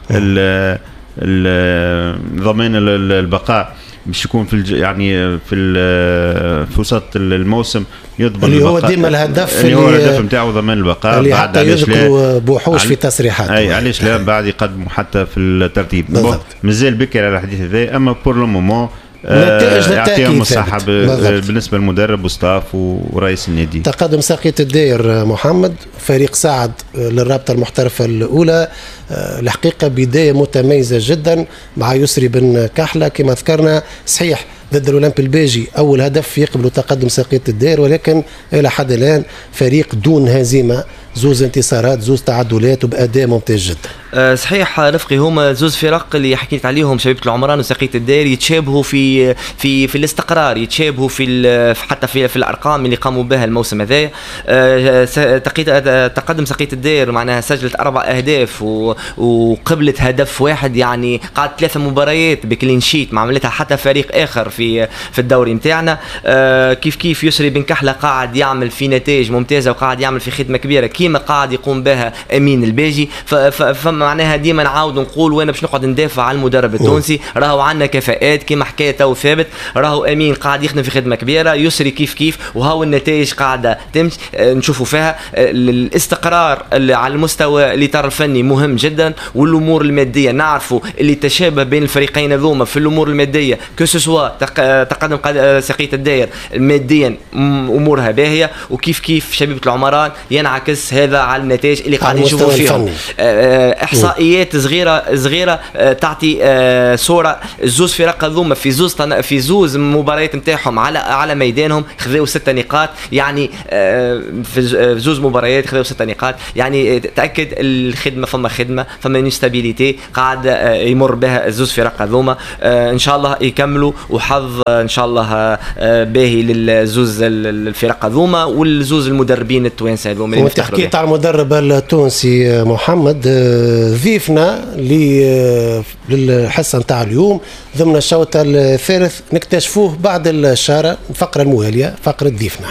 ضمان البقاء باش يكون في الج... يعني في في وسط الموسم يضمن اللي هو ديما الهدف اللي هو الهدف نتاعو ضمان البقاء اللي بعد حتى يذكروا بوحوش في تصريحات اي علاش لا بعد يقدموا حتى في الترتيب مازال بكري على الحديث هذا اما بور لو مومون نتائج يعطيهم الصحة بالنسبة للمدرب وستاف ورئيس النادي. تقدم ساقية الداير محمد، فريق صعد للرابطة المحترفة الأولى، الحقيقة بداية متميزة جدا مع يسري بن كحلة كما ذكرنا. صحيح ضد الأولمبي الباجي أول هدف يقبل تقدم ساقية الداير، ولكن إلى حد الآن فريق دون هزيمة، زوز انتصارات زوز تعادلات وبأداء ممتاز جدا. أه صحيح رفقي، هما زوز فرق اللي حكيت عليهم شبيبة العمران وساقية الداير يتشابهوا في في في الاستقرار، يتشابهوا في حتى في في الارقام اللي قاموا بها الموسم هذا. أه تقدم ساقية الداير معناها سجلت اربع اهداف وقبلت هدف واحد، يعني قعدت ثلاثه مباريات بكلين شيت ما عملتها حتى فريق اخر في في الدوري نتاعنا. أه كيف كيف يسري بن كحله قاعد يعمل في نتائج ممتازه وقاعد يعمل في خدمه كبيره كيما قاعد يقوم بها امين الباجي. فمعناها ديما نعاود نقول وانا باش نقعد ندافع على المدرب التونسي، راهو عندنا كفاءات كيما حكايه تو ثابت، راهو امين قاعد يخدم في خدمه كبيره، يسري كيف كيف، وهاو النتائج قاعده تمشي نشوفوا فيها. الاستقرار على المستوى الاطار الفني مهم جدا، والامور الماديه نعرفوا اللي تشابه بين الفريقين هذوما في الامور الماديه كسوسوا تقدم ساقية الداير ماديا امورها باهيه، وكيف كيف شبيبه العمران ينعكس هذا على النتائج اللي قاعدين نشوفوا فيهم. احصائيات صغيره صغيره تعطي صوره. الزوز فرق هذوما في زوز في زوز مباريات نتاعهم على على ميدانهم خذوا ستة نقاط، يعني في زوز مباريات خذوا ستة نقاط، يعني تاكد الخدمه فما خدمه فما نستابيليتي قاعد يمر بها الزوز فرق هذوما. ان شاء الله يكملوا، وحظ ان شاء الله باهي للزوز الفرق هذوما والزوز المدربين التوانسه هذوما. وانت حكيت على المدرب التونسي محمد، ضيفنا للحصه نتاع اليوم ضمن الشوط الثالث نكتشفوه بعد الشارع الفقره المواليه فقره ضيفنا.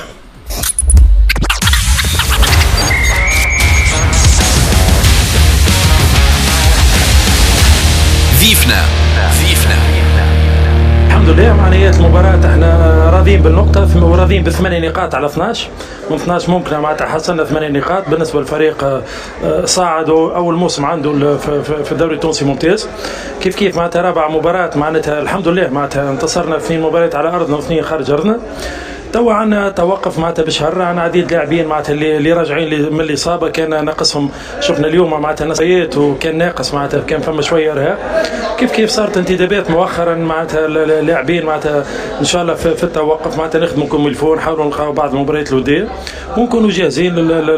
ضيفنا ضيفنا الحمد لله. معناها المباراة احنا راضيين بالنقطة وراضيين بثمانية نقاط على اثناش، من اثناش ممكن معناتها حصلنا ثمانية نقاط بالنسبة للفريق صاعد أول موسم عنده في الدوري التونسي ممتاز. كيف كيف معناتها رابع مباراة معناتها الحمد لله معناتها انتصرنا اثنين مباريات على أرضنا واثنين خارج أرضنا. توا عندنا توقف معناتها بشهر، عندنا عديد لاعبين معناتها اللي, اللي راجعين من الاصابه كان ناقصهم، شفنا اليوم معناتها نسيات وكان ناقص معناتها كان فما شويه ارهاق. كيف كيف صارت انتدابات مؤخرا معناتها اللاعبين معناتها ان شاء الله في, في التوقف معناتها نخدموا كوميلفو، نحاولوا نلقاو بعض المباريات الوديه ونكونوا جاهزين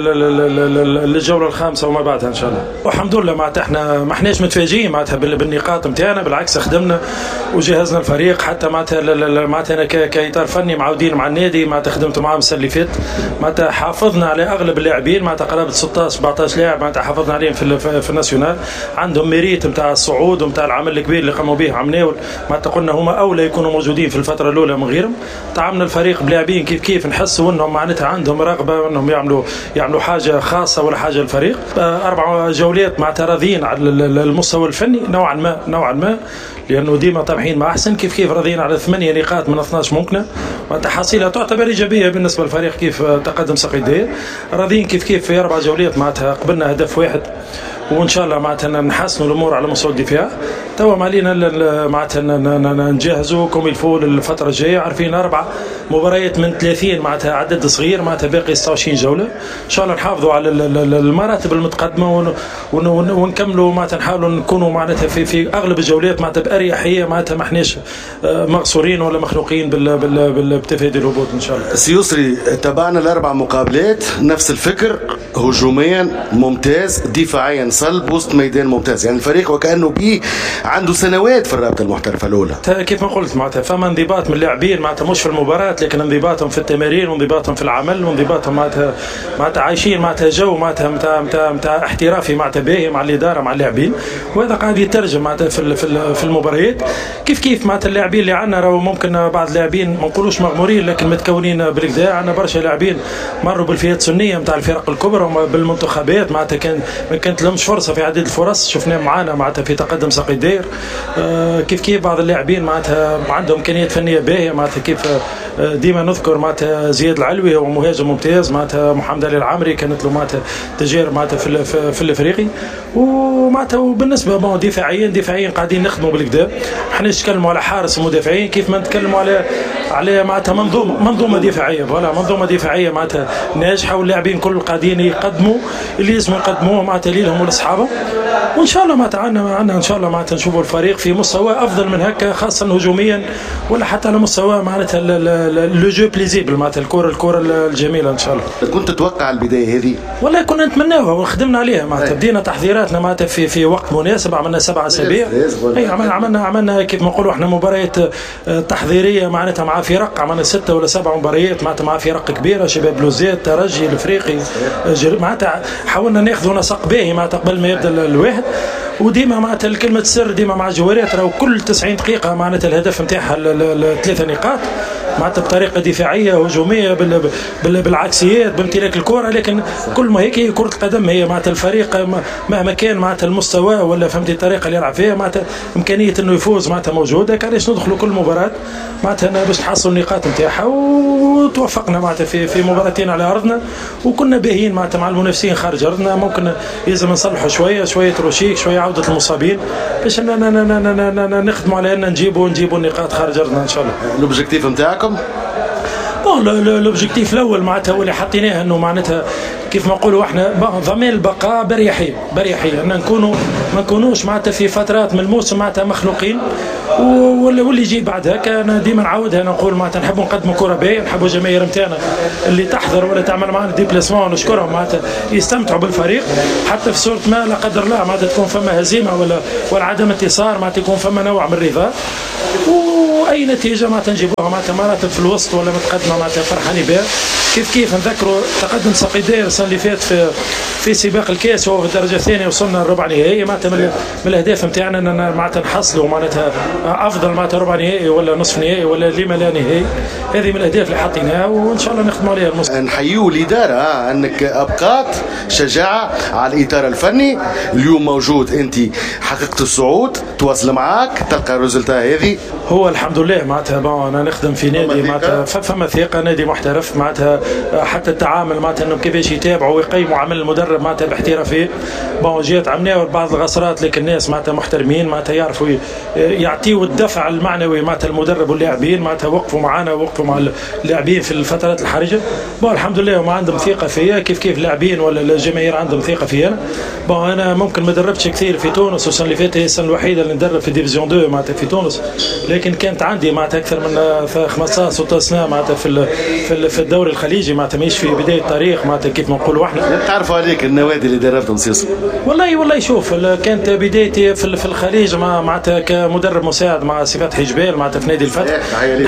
للجوله الخامسه وما بعدها ان شاء الله. والحمد لله معناتها احنا ما احناش متفاجئين معناتها بالنقاط نتاعنا، بالعكس خدمنا وجهزنا الفريق حتى معناتها معناتها كاطار فني معودين مع النادي معناتها خدمت معاهم السنه اللي فاتت، معناتها حافظنا على اغلب اللاعبين معناتها قرابه ستة عشر سبعطاش لاعب معناتها حافظنا عليهم في في الناسيونال، عندهم ميريت نتاع الصعود ونتاع العمل الكبير اللي قاموا به عمناول، معناتها قلنا هما اولى يكونوا موجودين في الفتره الاولى من غيرهم. طعمنا الفريق بلاعبين كيف كيف نحسوا انهم معناتها عندهم رغبه انهم يعملوا يعملوا حاجه خاصه ولا حاجه للفريق. اربع جولات معناتها راضيين على المستوى الفني نوعا ما نوعا ما لانه ديما طامحين مع احسن. كيف كيف راضيين على ثمانية نقاط من اثناش ممكنه، معناتها حصيله تعتبر ايجابيه بالنسبه للفريق كيف تقدم ساقية الداير. راضيين كيف كيف في اربع جولات معناتها قبلنا هدف واحد، وان شاء الله معناتها نحسنوا الامور على مستوى الدفاع. توا ما علينا معناتها نجهزوا كوميلفو للفتره الجايه، عارفين اربع مباريات من ثلاثين معناتها عدد صغير معناتها باقي ستة وعشرين جوله، ان شاء الله نحافظوا على المراتب المتقدمه ونكملوا معناتها نحاولوا نكونوا معناتها في في اغلب الجولات معناتها باريحيه، معناتها ما احناش مقصورين ولا مخلوقين بتفادي الهبوط ان شاء الله. سيسري تابعنا الاربع مقابلات نفس الفكر، هجوميا ممتاز، دفاعيا صلب، وسط ميدان ممتاز، يعني الفريق وكانه بيه عنده سنوات في الرابطه المحترفه الاولى. كيف ما قلت معناتها فما انضباط من اللاعبين معناتها مش في المباراه لكن انضباطهم في التمارين وانضباطهم في العمل وانضباطهم معناتها معناتها عايشين معناتها جو معناتها نتاع نتاع نتاع احترافي معناتها باهي مع الاداره مع اللاعبين، وهذا قاعد يترجم معناتها في في المباريات. كيف كيف معناتها اللاعبين اللي عندنا راهو ممكن بعض اللاعبين ما نقولوش مغمورين لكن متكونين بالكدا، عندنا برشا لاعبين مروا بالفئات السنيه نتاع الفرق الكبرى بالمنتخبات معناتها كان ما كانت لهمش فرصه في عديد الفرص، شفناه معانا معناتها في تقدم ساقي الدير. آه كيف كيف بعض اللاعبين معناتها عندهم امكانيات فنيه باهيه، معناتها كيف آه ديما نذكر معناتها زياد العلوي هو مهاجم ممتاز، معناتها محمد علي العمري كانت له معناتها تجارب معناتها في في الافريقي، ومعناتها وبالنسبه دفاعيا دفاعيا قاعدين نخدموا بالكدا. احنا نتكلموا على حارس المدافعين كيف ما نتكلموا على على معناتها منظومه منظومه دفاعيه، فوالا منظومه دفاعيه معناتها ناجحه، واللاعبين كل قاعدين يقدموا اللي لازم يقدموه معناتها ليهم ولاصحابهم. وان شاء الله معناتها عندنا عندنا ان شاء الله معناتها نشوفوا الفريق في مستوى افضل من هكا، خاصه هجوميا ولا حتى على مستوى معناتها لو جو بليزيبل، معناتها الكره الكره الجميله ان شاء الله. كنت تتوقع البدايه هذه؟ والله كنا نتمناوها وخدمنا عليها معناتها، بدينا تحضيراتنا معناتها في في وقت مناسب، عملنا سبع اسابيع. اي عملنا عملنا عملنا كيف ما نقولوا احنا مباريات تحضيريه معناتها مع فرق، عملنا ستة ولا سبع مباريات معناتها مع فرق كبيره، شباب بلوزات، ترجي، الافريقي، معناتها حاولنا ناخذوا نسق باهي معناتها قبل ما يبدا الواحد. وديما معناتها الكلمه السر ديما مع الجوارات، راهو كل تسعين دقيقه معناتها الهدف نتاعها الثلاثه نقاط معناتها بطريقه دفاعيه هجوميه بالعكسيات بامتلاك الكره، لكن كل ما هيك هي كره القدم، هي معناتها الفريق مهما كان معناتها المستوى ولا فهمتي الطريقه اللي يلعب فيها معناتها امكانيه انه يفوز معناتها موجوده. كان علاش ندخلوا كل مباراه معناتها باش نحصلوا النقاط نتاعها، وتوفقنا معناتها في في مباراتين على ارضنا، وكنا باهيين معناتها مع المنافسين خارج ارضنا. ممكن لازم نصلحوا شويه شويه روشيك، شويه عوده المصابين باش نخدموا على ان نجيبوا نجيبوا النقاط خارج ارضنا ان شاء الله. الاوبجيكتيف نتاعكم؟ بون الاوبجيكتيف الاول معناتها هو اللي حطيناه انه معناتها كيف ما نقولوا احنا ضمان البقاء بريحيه بريحيه، ان نكونوا ما نكونوش معناتها في فترات من الموسم معناتها مخلوقين، واللي يجي بعد هكا انا ديما نعاودها نقول معناتها نحبوا نقدموا كره باهيه، نحبوا الجماهير نتاعنا اللي تحضر ولا تعمل معنا ديبلاسمون نشكرهم معناتها يستمتعوا بالفريق، حتى في صوره ما لا قدر الله معناتها تكون فما هزيمه ولا ولا عدم انتصار معناتها يكون فما نوع من الرضا، واي نتيجه معناتها نجيبوها معناتها مرات في الوسط ولا متقدمه معناتها فرحانين بها. كيف كيف نذكروا تقدم ساقي الدير السنه اللي فاتت في في سباق الكاس وهو في الدرجه الثانيه وصلنا لربع نهائي، معناتها من, من الاهداف نتاعنا ان معناتها نحصلوا معناتها افضل معناتها ربع نهائي ولا نصف نهائي ولا لما لا نهائي. هذه من الاهداف اللي حطيناها وان شاء الله نخدموا عليها المستقبل. نحيوا الاداره انك ابقات شجاعه على الاطار الفني، اليوم موجود انت حققت الصعود، تواصل معاك تلقى الريزلتا هذه. هو الحمد لله معناتها انا نخدم في نادي معناتها فما ثقه، نادي محترف معناتها، حتى التعامل معناتها انه كيفاش يتابعوا ويقيموا عمل المدرب معناتها باحترافيه. بون جات عملناه بعض الغسرات لكن الناس معناتها محترمين معناتها يعرفوا يعطيوا الدفع المعنوي معناتها المدرب واللاعبين، معناتها وقفوا معنا ووقفوا مع اللاعبين في الفترات الحرجه. بون الحمد لله وما عندهم ثقه فيا، كيف كيف اللاعبين ولا الجماهير عندهم ثقه فيا انا. بون انا ممكن ما دربتش كثير في تونس، والسنه اللي فاتت هي السنه الوحيده اللي ندرب في ديفيزيون اثنين معناتها في تونس، لكن كانت عندي معناتها اكثر من خمسطاش ستة عشر سنه معناتها في في الدوري الخليجي، معناتها ماهيش في بدايه التاريخ معناتها كيف ما نقولوا احنا. تعرفوا عليك النوادي اللي دربتهم سيسو؟ والله والله شوف كانت بدايتي في في الخليج معناتها كمدرب مساعد مع سي فتحي جبال معناتها في نادي الفتح،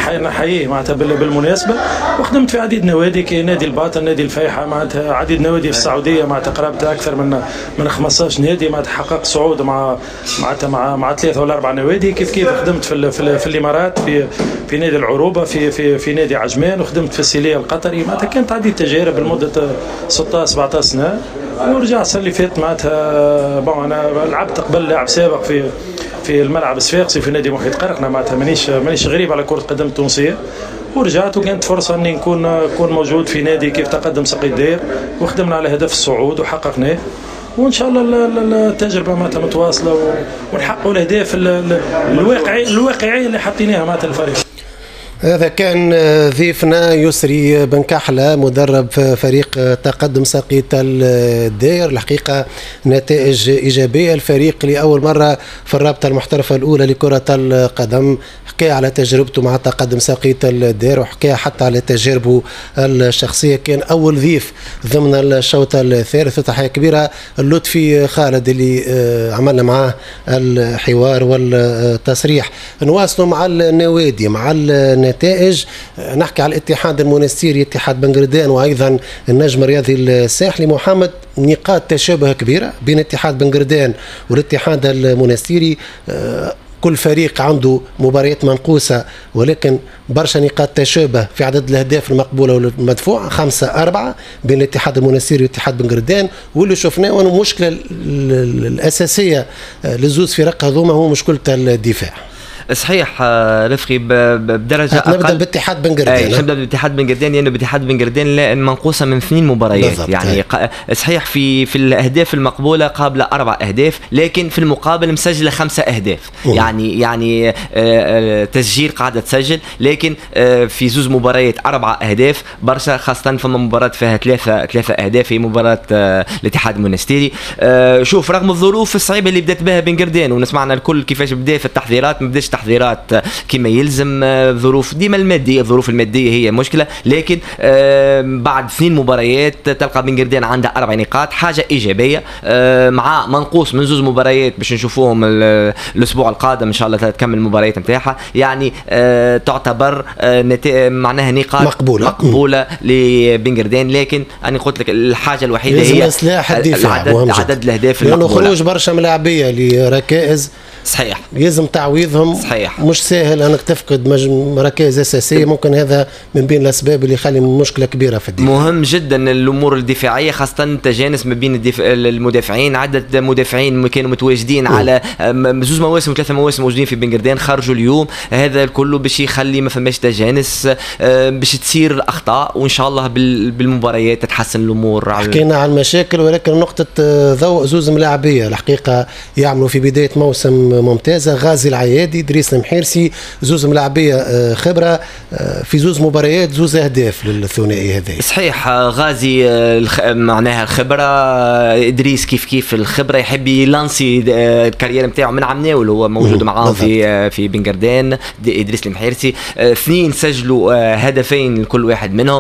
نحييه معناتها بالمناسبه، وخدمت في عديد نوادي كنادي الباطن، نادي الفيحة، معناتها عديد نوادي في السعوديه معناتها قرابه اكثر من من خمسطاش نادي، معناتها حققت صعود مع معناتها مع مع ثلاثه ولا اربع نوادي. كيف كيف خدمت في في, في الامارات في في نادي العروبه، في في في نادي عجمان، وخدمت في السيليه القطري، معناتها كانت عديد تجارب لمده ستطاش سبعطاش سنه. ورجعت السنه اللي فاتت معناتها بون انا لعبت قبل لاعب سابق في في الملعب الصفاقسي في نادي محيط قرقنه، معناتها مانيش مانيش غريب على كره القدم التونسيه، ورجعت وكانت فرصه اني نكون نكون موجود في نادي كيف تقدم ساقي الدير، وخدمنا على هدف الصعود وحققناه، وان شاء الله التجربه معناتها متواصله ونحققوا الاهداف الواقعيه الواقعيه اللي حطيناها معناتها الفريق. هذا كان ضيفنا يسري بن كحلة مدرب فريق تقدم ساقية الدير. الحقيقة نتائج إيجابية، الفريق لأول مرة في الرابطة المحترفة الأولى لكرة القدم، حكى على تجربته مع تقدم ساقية الدير وحكى حتى على تجاربه الشخصية. كان أول ضيف ضمن الشوط الثالث، وتحية كبيرة اللطفي خالد اللي عملنا معاه الحوار والتصريح. نواصلوا مع النوادي مع النتائج، نحكي على الاتحاد المنستيري، اتحاد بنغردان، وايضا النجم الرياضي الساحلي. محمد، نقاط تشابه كبيره بين اتحاد بنغردان والاتحاد المنستيري، كل فريق عنده مباريات منقوصة ولكن برشا نقاط تشابه في عدد الأهداف المقبولة والمدفوعة، خمسة أربعة بين الاتحاد المنستيري والاتحاد بن قردان. واللي شفناه أنه المشكلة الأساسية للزوز فرق هذوما هو مشكلة الدفاع. صحيح رفقي بدرجه اقل. نبدا باتحاد بن قردان. نبدا باتحاد بن قردان لانه باتحاد بن قردان منقوصه من اثنين مباريات يعني ق... صحيح في في الاهداف المقبوله قابله اربع اهداف لكن في المقابل مسجله خمسه اهداف. أوه. يعني يعني تسجيل قاعده تسجل لكن في زوز مباريات اربع اهداف برشا، خاصه في مباراه فيها ثلاثه ثلاثه اهداف في مباراه الاتحاد المنستيري. شوف رغم الظروف الصعيبه اللي بدات بها بن قردان ونسمعنا الكل كيفاش بدا في التحضيرات، ما بداش تحضيرات كما يلزم، ظروف ديما الماديه، الظروف الماديه هي مشكله، لكن بعد اثنين مباريات تلقى بن قردان عنده اربع نقاط، حاجه ايجابيه مع منقوص من زوز مباريات باش نشوفوهم الاسبوع القادم ان شاء الله تكمل المباريات نتاعها، يعني تعتبر معناها نقاط مقبوله مقبوله لبن قردان. لكن انا قلت لك الحاجه الوحيده هي اصلاح الدفاع، عدد, عدد الاهداف لانه خروج برشا ملاعبيه لركائز صحيح يلزم تعويضهم. صحيح مش سهل انك تفقد مراكز اساسيه، ممكن هذا من بين الاسباب اللي يخلي مشكله كبيره في الدفاع. مهم جدا الامور الدفاعيه خاصه التجانس ما بين المدافعين، عدد مدافعين كانوا متواجدين م. على زوج مواسم وثلاثه مواسم موجودين في بن قردان خرجوا اليوم، هذا كله باش يخلي ما فماش تجانس، باش تصير اخطاء وان شاء الله بالمباريات تتحسن الامور. حكينا عن مشاكل ولكن نقطه ضوء زوز ملاعبيه الحقيقه يعملوا في بدايه موسم ممتازه، غازي العيادي إدريس المحيرسي زوز ملاعبيه خبره في زوز مباريات زوز اهداف للثنائي هذا. صحيح غازي معناها الخبره، ادريس كيف كيف الخبره، يحب يلانسي الكارير نتاعو من عمناول، هو موجود معاهم في في بن قردان ادريس المحيرسي، اثنين سجلوا هدفين لكل واحد منهم،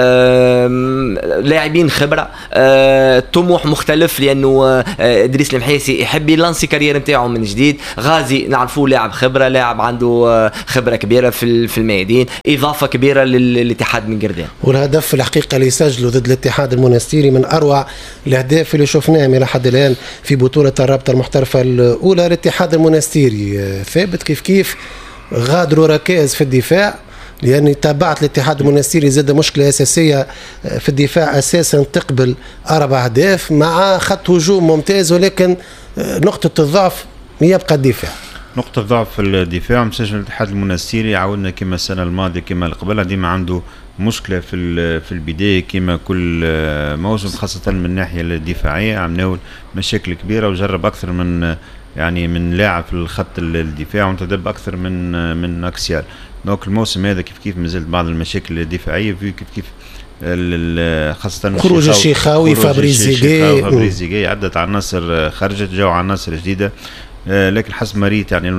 لاعبين خبره، طموح مختلف لانه ادريس المحيرسي يحب يلانسي كارير نتاعو من جديد. غازي نعرفوه لاعب خبره، لاعب عنده خبره كبيره في في الميادين، اضافه كبيره للاتحاد بن قردان. والهدف الحقيقه اللي سجله ضد الاتحاد المنستيري من اروع الاهداف اللي شفناهم الى حد الان في بطوله الرابطه المحترفه الاولى. الاتحاد المنستيري ثابت كيف كيف غادروا ركائز في الدفاع، لأني تابعت الاتحاد المنستيري زاد مشكلة أساسية في الدفاع أساسا تقبل أربع أهداف مع خط هجوم ممتاز، ولكن نقطة الضعف يبقى الدفاع. نقطة ضعف في الدفاع مسجل الاتحاد المنستيري، عاودنا كما السنة الماضية كما قبلها ديما عنده مشكلة في في البداية كما كل موسم، خاصة من الناحية الدفاعية عملوا مشاكل كبيرة وجرب أكثر من يعني من لاعب في الخط الدفاع وانتدب أكثر من من أكسيال. دونك الموسم هذا كيف كيف مازالت بعض المشاكل الدفاعية في كيف كيف خاصة خروج الشيخاوي فابريزيغي فابريزيغي عدت عناصر خرجت جو عناصر جديدة، لكن حسب ما ريت يعني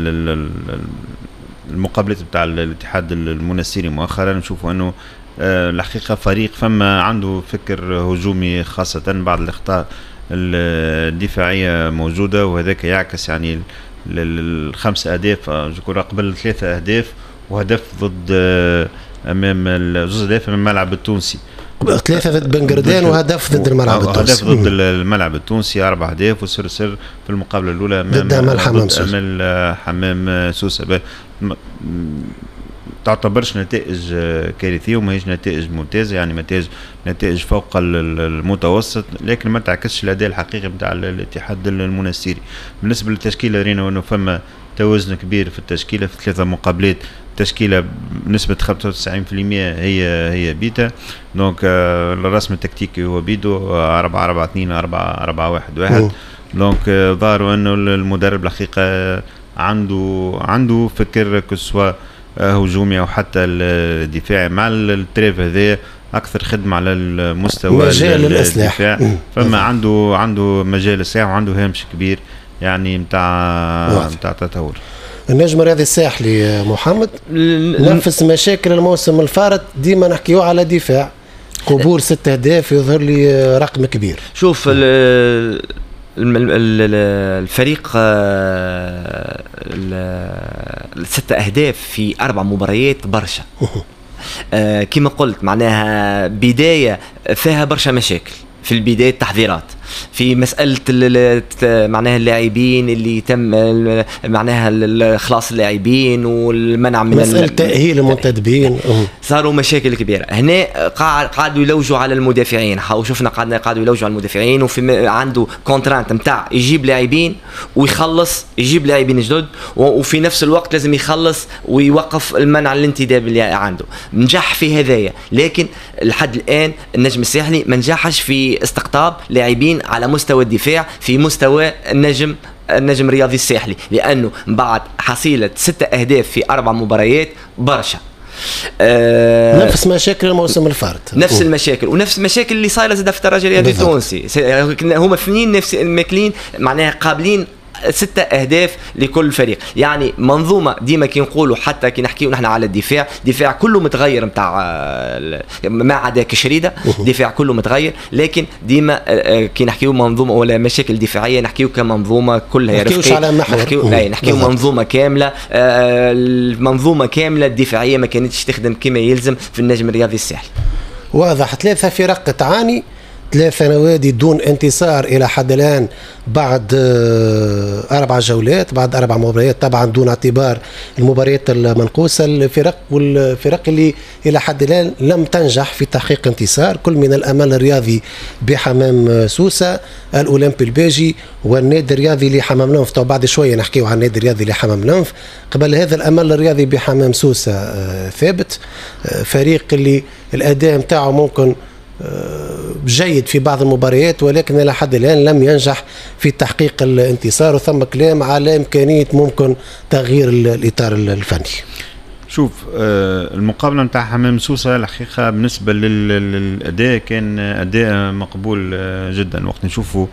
المقابلات بتاع الاتحاد المنستيري مؤخرا نشوفوا انه الحقيقة فريق فما عنده فكر هجومي، خاصة بعض الاخطاء الدفاعية موجودة، وهذاك يعكس يعني الخمس اهداف ذكر قبل ثلاثة اهداف وهدف ضد امام زوز اهداف امام الملعب التونسي، ثلاثة ضد بن قردان وهدف ضد الملعب التونسي، هدف ضد الملعب التونسي، أربع أهداف وسر سر في المقابلة الأولى ضد أمل حمام سوسة. أمل حمام سوسة تعتبرش نتائج كارثية وما هيش نتائج ممتازة، يعني نتائج نتائج فوق المتوسط، لكن ما تعكسش الأداء الحقيقي بتاع الاتحاد المنستيري. بالنسبة للتشكيلة رينا وأنه فما توازن كبير في التشكيلة في ثلاثة مقابلات، تشكيلة بنسبة خمسة وتسعين بالمئة هي هي بيتا، دونك الرسم التكتيكي هو بيدو أربعة أربعة اثنين أربعة أربعة واحد واحد، دونك ظهروا أنه المدرب الحقيقة عنده عنده فكر كسوا هجومي أو حتى الدفاعي، مع التريف هذا أكثر خدمة على المستوى الدفاع، فما عنده عنده مجال الساعة وعنده هامش كبير يعني متاع متاع تطور. النجم الرياضي الساحلي محمد نفس مشاكل الموسم الفارط، ديما نحكيو على دفاع، قبول ست اهداف يظهر لي رقم كبير. شوف الفريق الست اهداف في اربع مباريات برشا، كما قلت معناها بدايه فيها برشا مشاكل في البدايه، تحضيرات في مساله معناها اللاعبين اللي تم معناها خلاص اللاعبين والمنع من مساله تاهيل المنتدبين، صاروا مشاكل كبيره هنا. قاعدوا يلوجوا على المدافعين، وشفنا قاعدنا قاعدوا يلوجوا على المدافعين، وفي عنده كونترانت نتاع يجيب لاعبين ويخلص، يجيب لاعبين جدد، وفي نفس الوقت لازم يخلص ويوقف المنع الانتداب اللي عنده. نجح في هذايا، لكن لحد الان النجم الساحلي ما نجحش في استقطاب لاعبين على مستوى الدفاع في مستوى النجم النجم الرياضي الساحلي، لانه بعد حصيله ستة اهداف في اربع مباريات برشا. آه نفس مشاكل الموسم الفارط، نفس المشاكل ونفس المشاكل اللي صايره زاد في الترجي الرياضي التونسي. هما اثنين نفس الماكلين معناها قابلين ستة أهداف لكل فريق. يعني منظومة ديما كي نقولوا، حتى كي نحكيو نحن على الدفاع، دفاع كله متغير متاع ما عدا كشريدة، دفاع كله متغير، لكن ديما كي نحكيو منظومة ولا مشاكل دفاعية نحكيو كمنظومة كلها، نحكيوش على محور، نحكيو, نحكيو منظومة كاملة. المنظومة كاملة الدفاعية ما كانتش تخدم كما يلزم في النجم الرياضي الساحلي. واضح ثلاثة فرق تعاني، ثلاثة نوادي دون انتصار إلى حد الآن بعد أربع جولات، بعد أربع مباريات، طبعا دون اعتبار المباريات المنقوصة. الفرق والفرق اللي إلى حد الآن لم تنجح في تحقيق انتصار، كل من الأمل الرياضي بحمام سوسة، الأولمبي الباجي، والنادي الرياضي لحمام ننف. طبعا بعد شوية نحكيو عن النادي الرياضي لحمام ننف. قبل هذا الأمل الرياضي بحمام سوسة ثابت، فريق اللي الأداء متاعه ممكن جيد في بعض المباريات، ولكن إلى حد الآن لم ينجح في تحقيق الانتصار، وثم كلام على إمكانية ممكن تغيير الإطار الفني. شوف المقابلة متاع حمام سوسة الحقيقة بالنسبة للأداء كان أداء مقبول جدا. وقت نشوفوا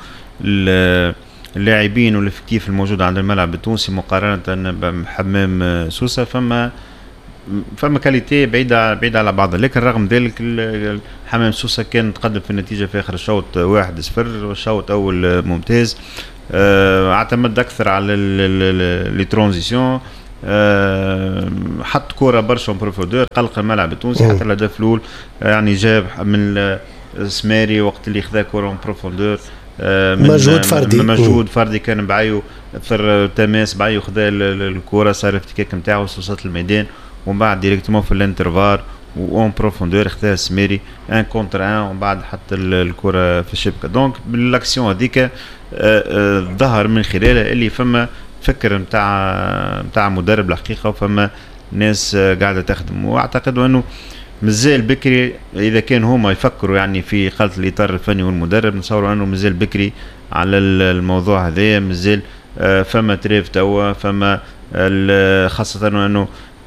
اللاعبين والكيف الموجود عند الملعب التونسي مقارنة بحمام سوسة، فما فما كاليتي بعيدة بعيدة على بعضها، لكن رغم ذلك حمام سوسة كان تقدم في النتيجة في آخر الشوط واحد صفر، والشوط أول ممتاز. اه اعتمد أكثر على لي ترانزيسيون، اه حط كرة برشا بروفودور، قلق الملعب التونسي. حتى الهدف الأول يعني جاب من سماري وقت اللي خذا كرة بروفودور، اه مجهود فردي، مجهود فردي كان بعيو اثر تماس، بعيو خذا الكرة، صار افتكاك نتاعو وسط الميدان، ومن بعد ديريكتومون في الانترفار وان بروفوندور اختار سميري ان كونتر ان، ومن بعد حتى الكره في الشبكه. دونك بالاكسيون هذيك ظهر من خلالها اللي فما فكر نتاع نتاع مدرب الحقيقه، وفما ناس قاعده تخدم. واعتقد انه مازال بكري اذا كان هما يفكروا يعني في خلط الاطار الفني والمدرب، نصوروا انه مازال بكري على الموضوع هذا، مازال فما تريف توا، فما خاصه انه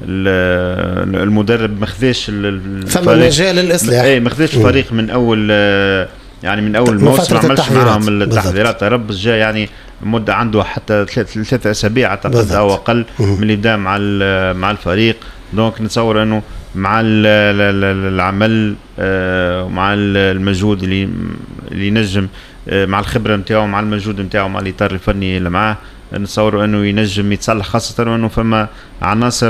المدرب ما خذاش فما مجال الاصلاح، اي ما خذاش الفريق من اول يعني من اول موسم، ما عملش معاهم التحضيرات. ربز جا يعني مده عنده حتى ثلاثة اسابيع اعتقد او اقل من اللي بدا مع مع الفريق. دونك نتصور انه مع العمل ومع المجهود اللي اللي ينجم، مع الخبره نتاعو، مع المجهود نتاعو، مع الاطار الفني اللي معاه، نتصور انه ينجم يتصلح، خاصه انه فما عناصر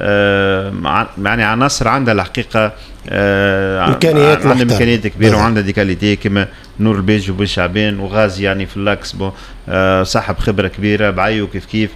آه يعني عناصر عندها الحقيقه آه امكانيات عندها امكانيات كبيره، وعندها دي كاليتي كما نور البيج وبن شعبان وغازي يعني في اللاكس بو آه صاحب خبره كبيره، بعيو كيف كيف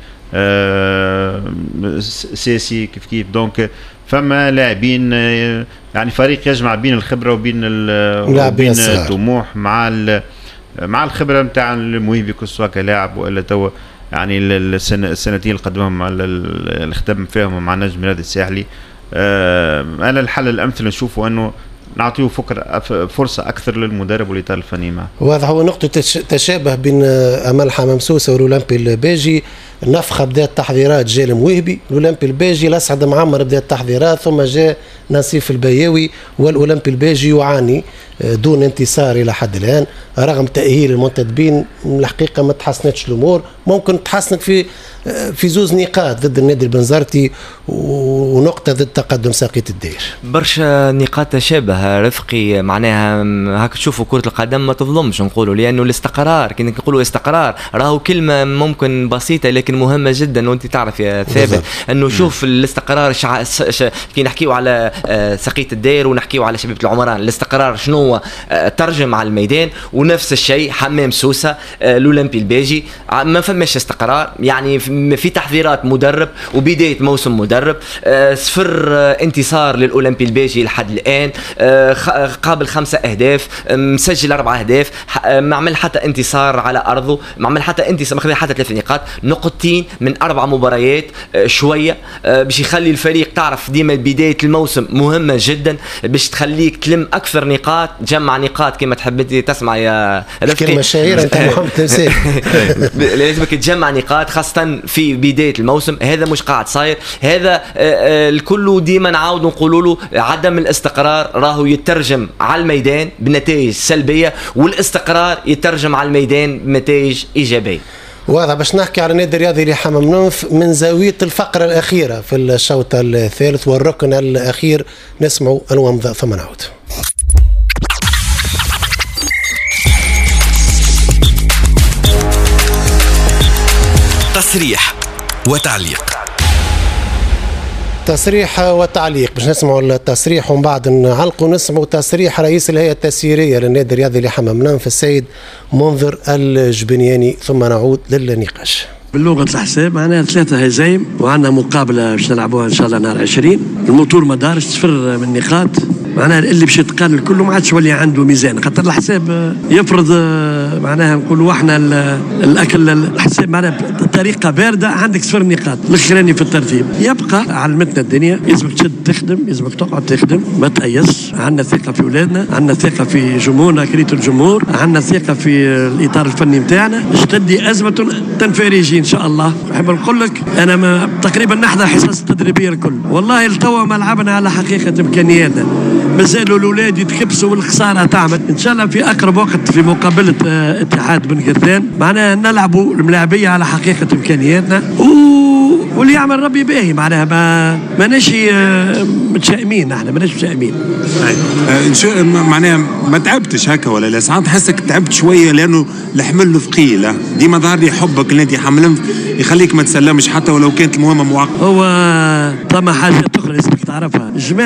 آه سيسي كيف كيف. دونك فما لاعبين يعني فريق يجمع بين الخبره وبين وبين الطموح مع مع الخبره نتاع الموهبي كسوا كلاعب والا توا يعني السنتين اللي قدمهم اللي خدم فيهم مع نجم النادي الساحلي. آه انا الحل الامثل نشوفه انه نعطيه فكر فرصه اكثر للمدرب والاطار الفني معه. واضح هو نقطه تشابه بين امل حمام سوسه والاولمبي الباجي. النفخه بدات تحضيرات جاء الموهبي، الاولمبي الباجي الاسعد معمر بدات تحضيرات، ثم جاء نصيف البياوي، والاولمبي الباجي يعاني دون انتصار الى حد الان، رغم تاهيل المنتدبين. الحقيقه ما تحسنتش الامور، ممكن تحسنت في في زوز نقاط ضد النادي البنزرتي ونقطه ضد تقدم ساقية الدير. برشا نقاط تشابه رفقي، معناها هاك تشوفوا كره القدم ما تظلمش نقولوا، لانه الاستقرار كي نقولوا استقرار راهو كلمه ممكن بسيطه لكن ولكن مهمه جدا. وانت تعرف يا ثابت انه شوف الاستقرار شع... ش... كي نحكيو على سقية الدير ونحكيو على شبيبه العمران، الاستقرار شنو هو ترجم على الميدان. ونفس الشيء حمام سوسه الاولمبي الباجي ما فماش استقرار، يعني في تحذيرات مدرب وبدايه موسم مدرب، صفر انتصار للاولمبي الباجي لحد الان، قابل خمسه اهداف، مسجل اربع اهداف، ما عمل حتى انتصار على ارضه، ما عمل حتى انتصار، ما خذ حتى ثلاث نقاط، نقطتين من اربع مباريات شويه باش يخلي الفريق، تعرف ديما بدايه الموسم مهمه جدا باش تخليك تلم اكثر نقاط، تجمع نقاط كما تحب انت تسمع يا رفقي كلمه شهيره انت محمد تنسيب لازمك تجمع نقاط خاصه في بدايه الموسم. هذا مش قاعد صاير، هذا الكل ديما نعاود نقولوا له عدم الاستقرار راهو يترجم على الميدان بنتائج سلبيه، والاستقرار يترجم على الميدان بنتائج ايجابيه. واضح. باش نحكي على النادي الرياضي لحمام نوف من زاويه الفقره الاخيره في الشوط الثالث والركن الاخير، نسمعوا الومضه ثم نعود. تصريح وتعليق. تصريح وتعليق. باش نسمعوا التصريح ومن بعد نعلقوا نسمعوا تصريح رئيس الهيئة التسييرية للنادي الرياضي لحمام نوف السيد منذر الجبنياني، ثم نعود للنقاش. باللغة الحساب معنا ثلاثة هزايم وعندنا مقابلة باش نلعبوها إن شاء الله نهار عشرين. الموتور ما دارش، صفر من نقاط، معناها اللي باش يتقال كله ما عادش ولي عنده ميزان، خاطر الحساب يفرض معناها نقولوا احنا الاكل الحساب معناها بطريقه بارده، عندك صفر نقاط الاخراني في الترتيب. يبقى علمتنا الدنيا، يلزمك تشد تخدم، يلزمك تقعد تخدم، ما تأيس. عندنا ثقه في اولادنا، عندنا ثقه في جمهورنا كريت الجمهور، عندنا ثقه في الاطار الفني نتاعنا، باش تدي ازمه تنفرجي ان شاء الله. نحب نقول لك انا ما تقريبا نحضر حصص التدريبيه الكل، والله لتوا ما لعبنا على حقيقه امكانياتنا، مازالوا الاولاد يتكبسوا والخساره تعمل. ان شاء الله في اقرب وقت في مقابله اتحاد بن قردان معناها نلعبوا الملاعبيه على حقيقه امكانياتنا، و... واللي يعمل ربي باهي. معناها ما ماناش متشائمين، احنا ماناش متشائمين. أه معناها ما تعبتش هكا ولا لا؟ ساعات نحسك تعبت شويه لانه الحمل ثقيله، ديما ظهر لي حبك اللي انت حمل يخليك ما تسلمش حتى ولو كانت المهمه معقده. هو ثم حاجات اخرى لازمك تعرفها.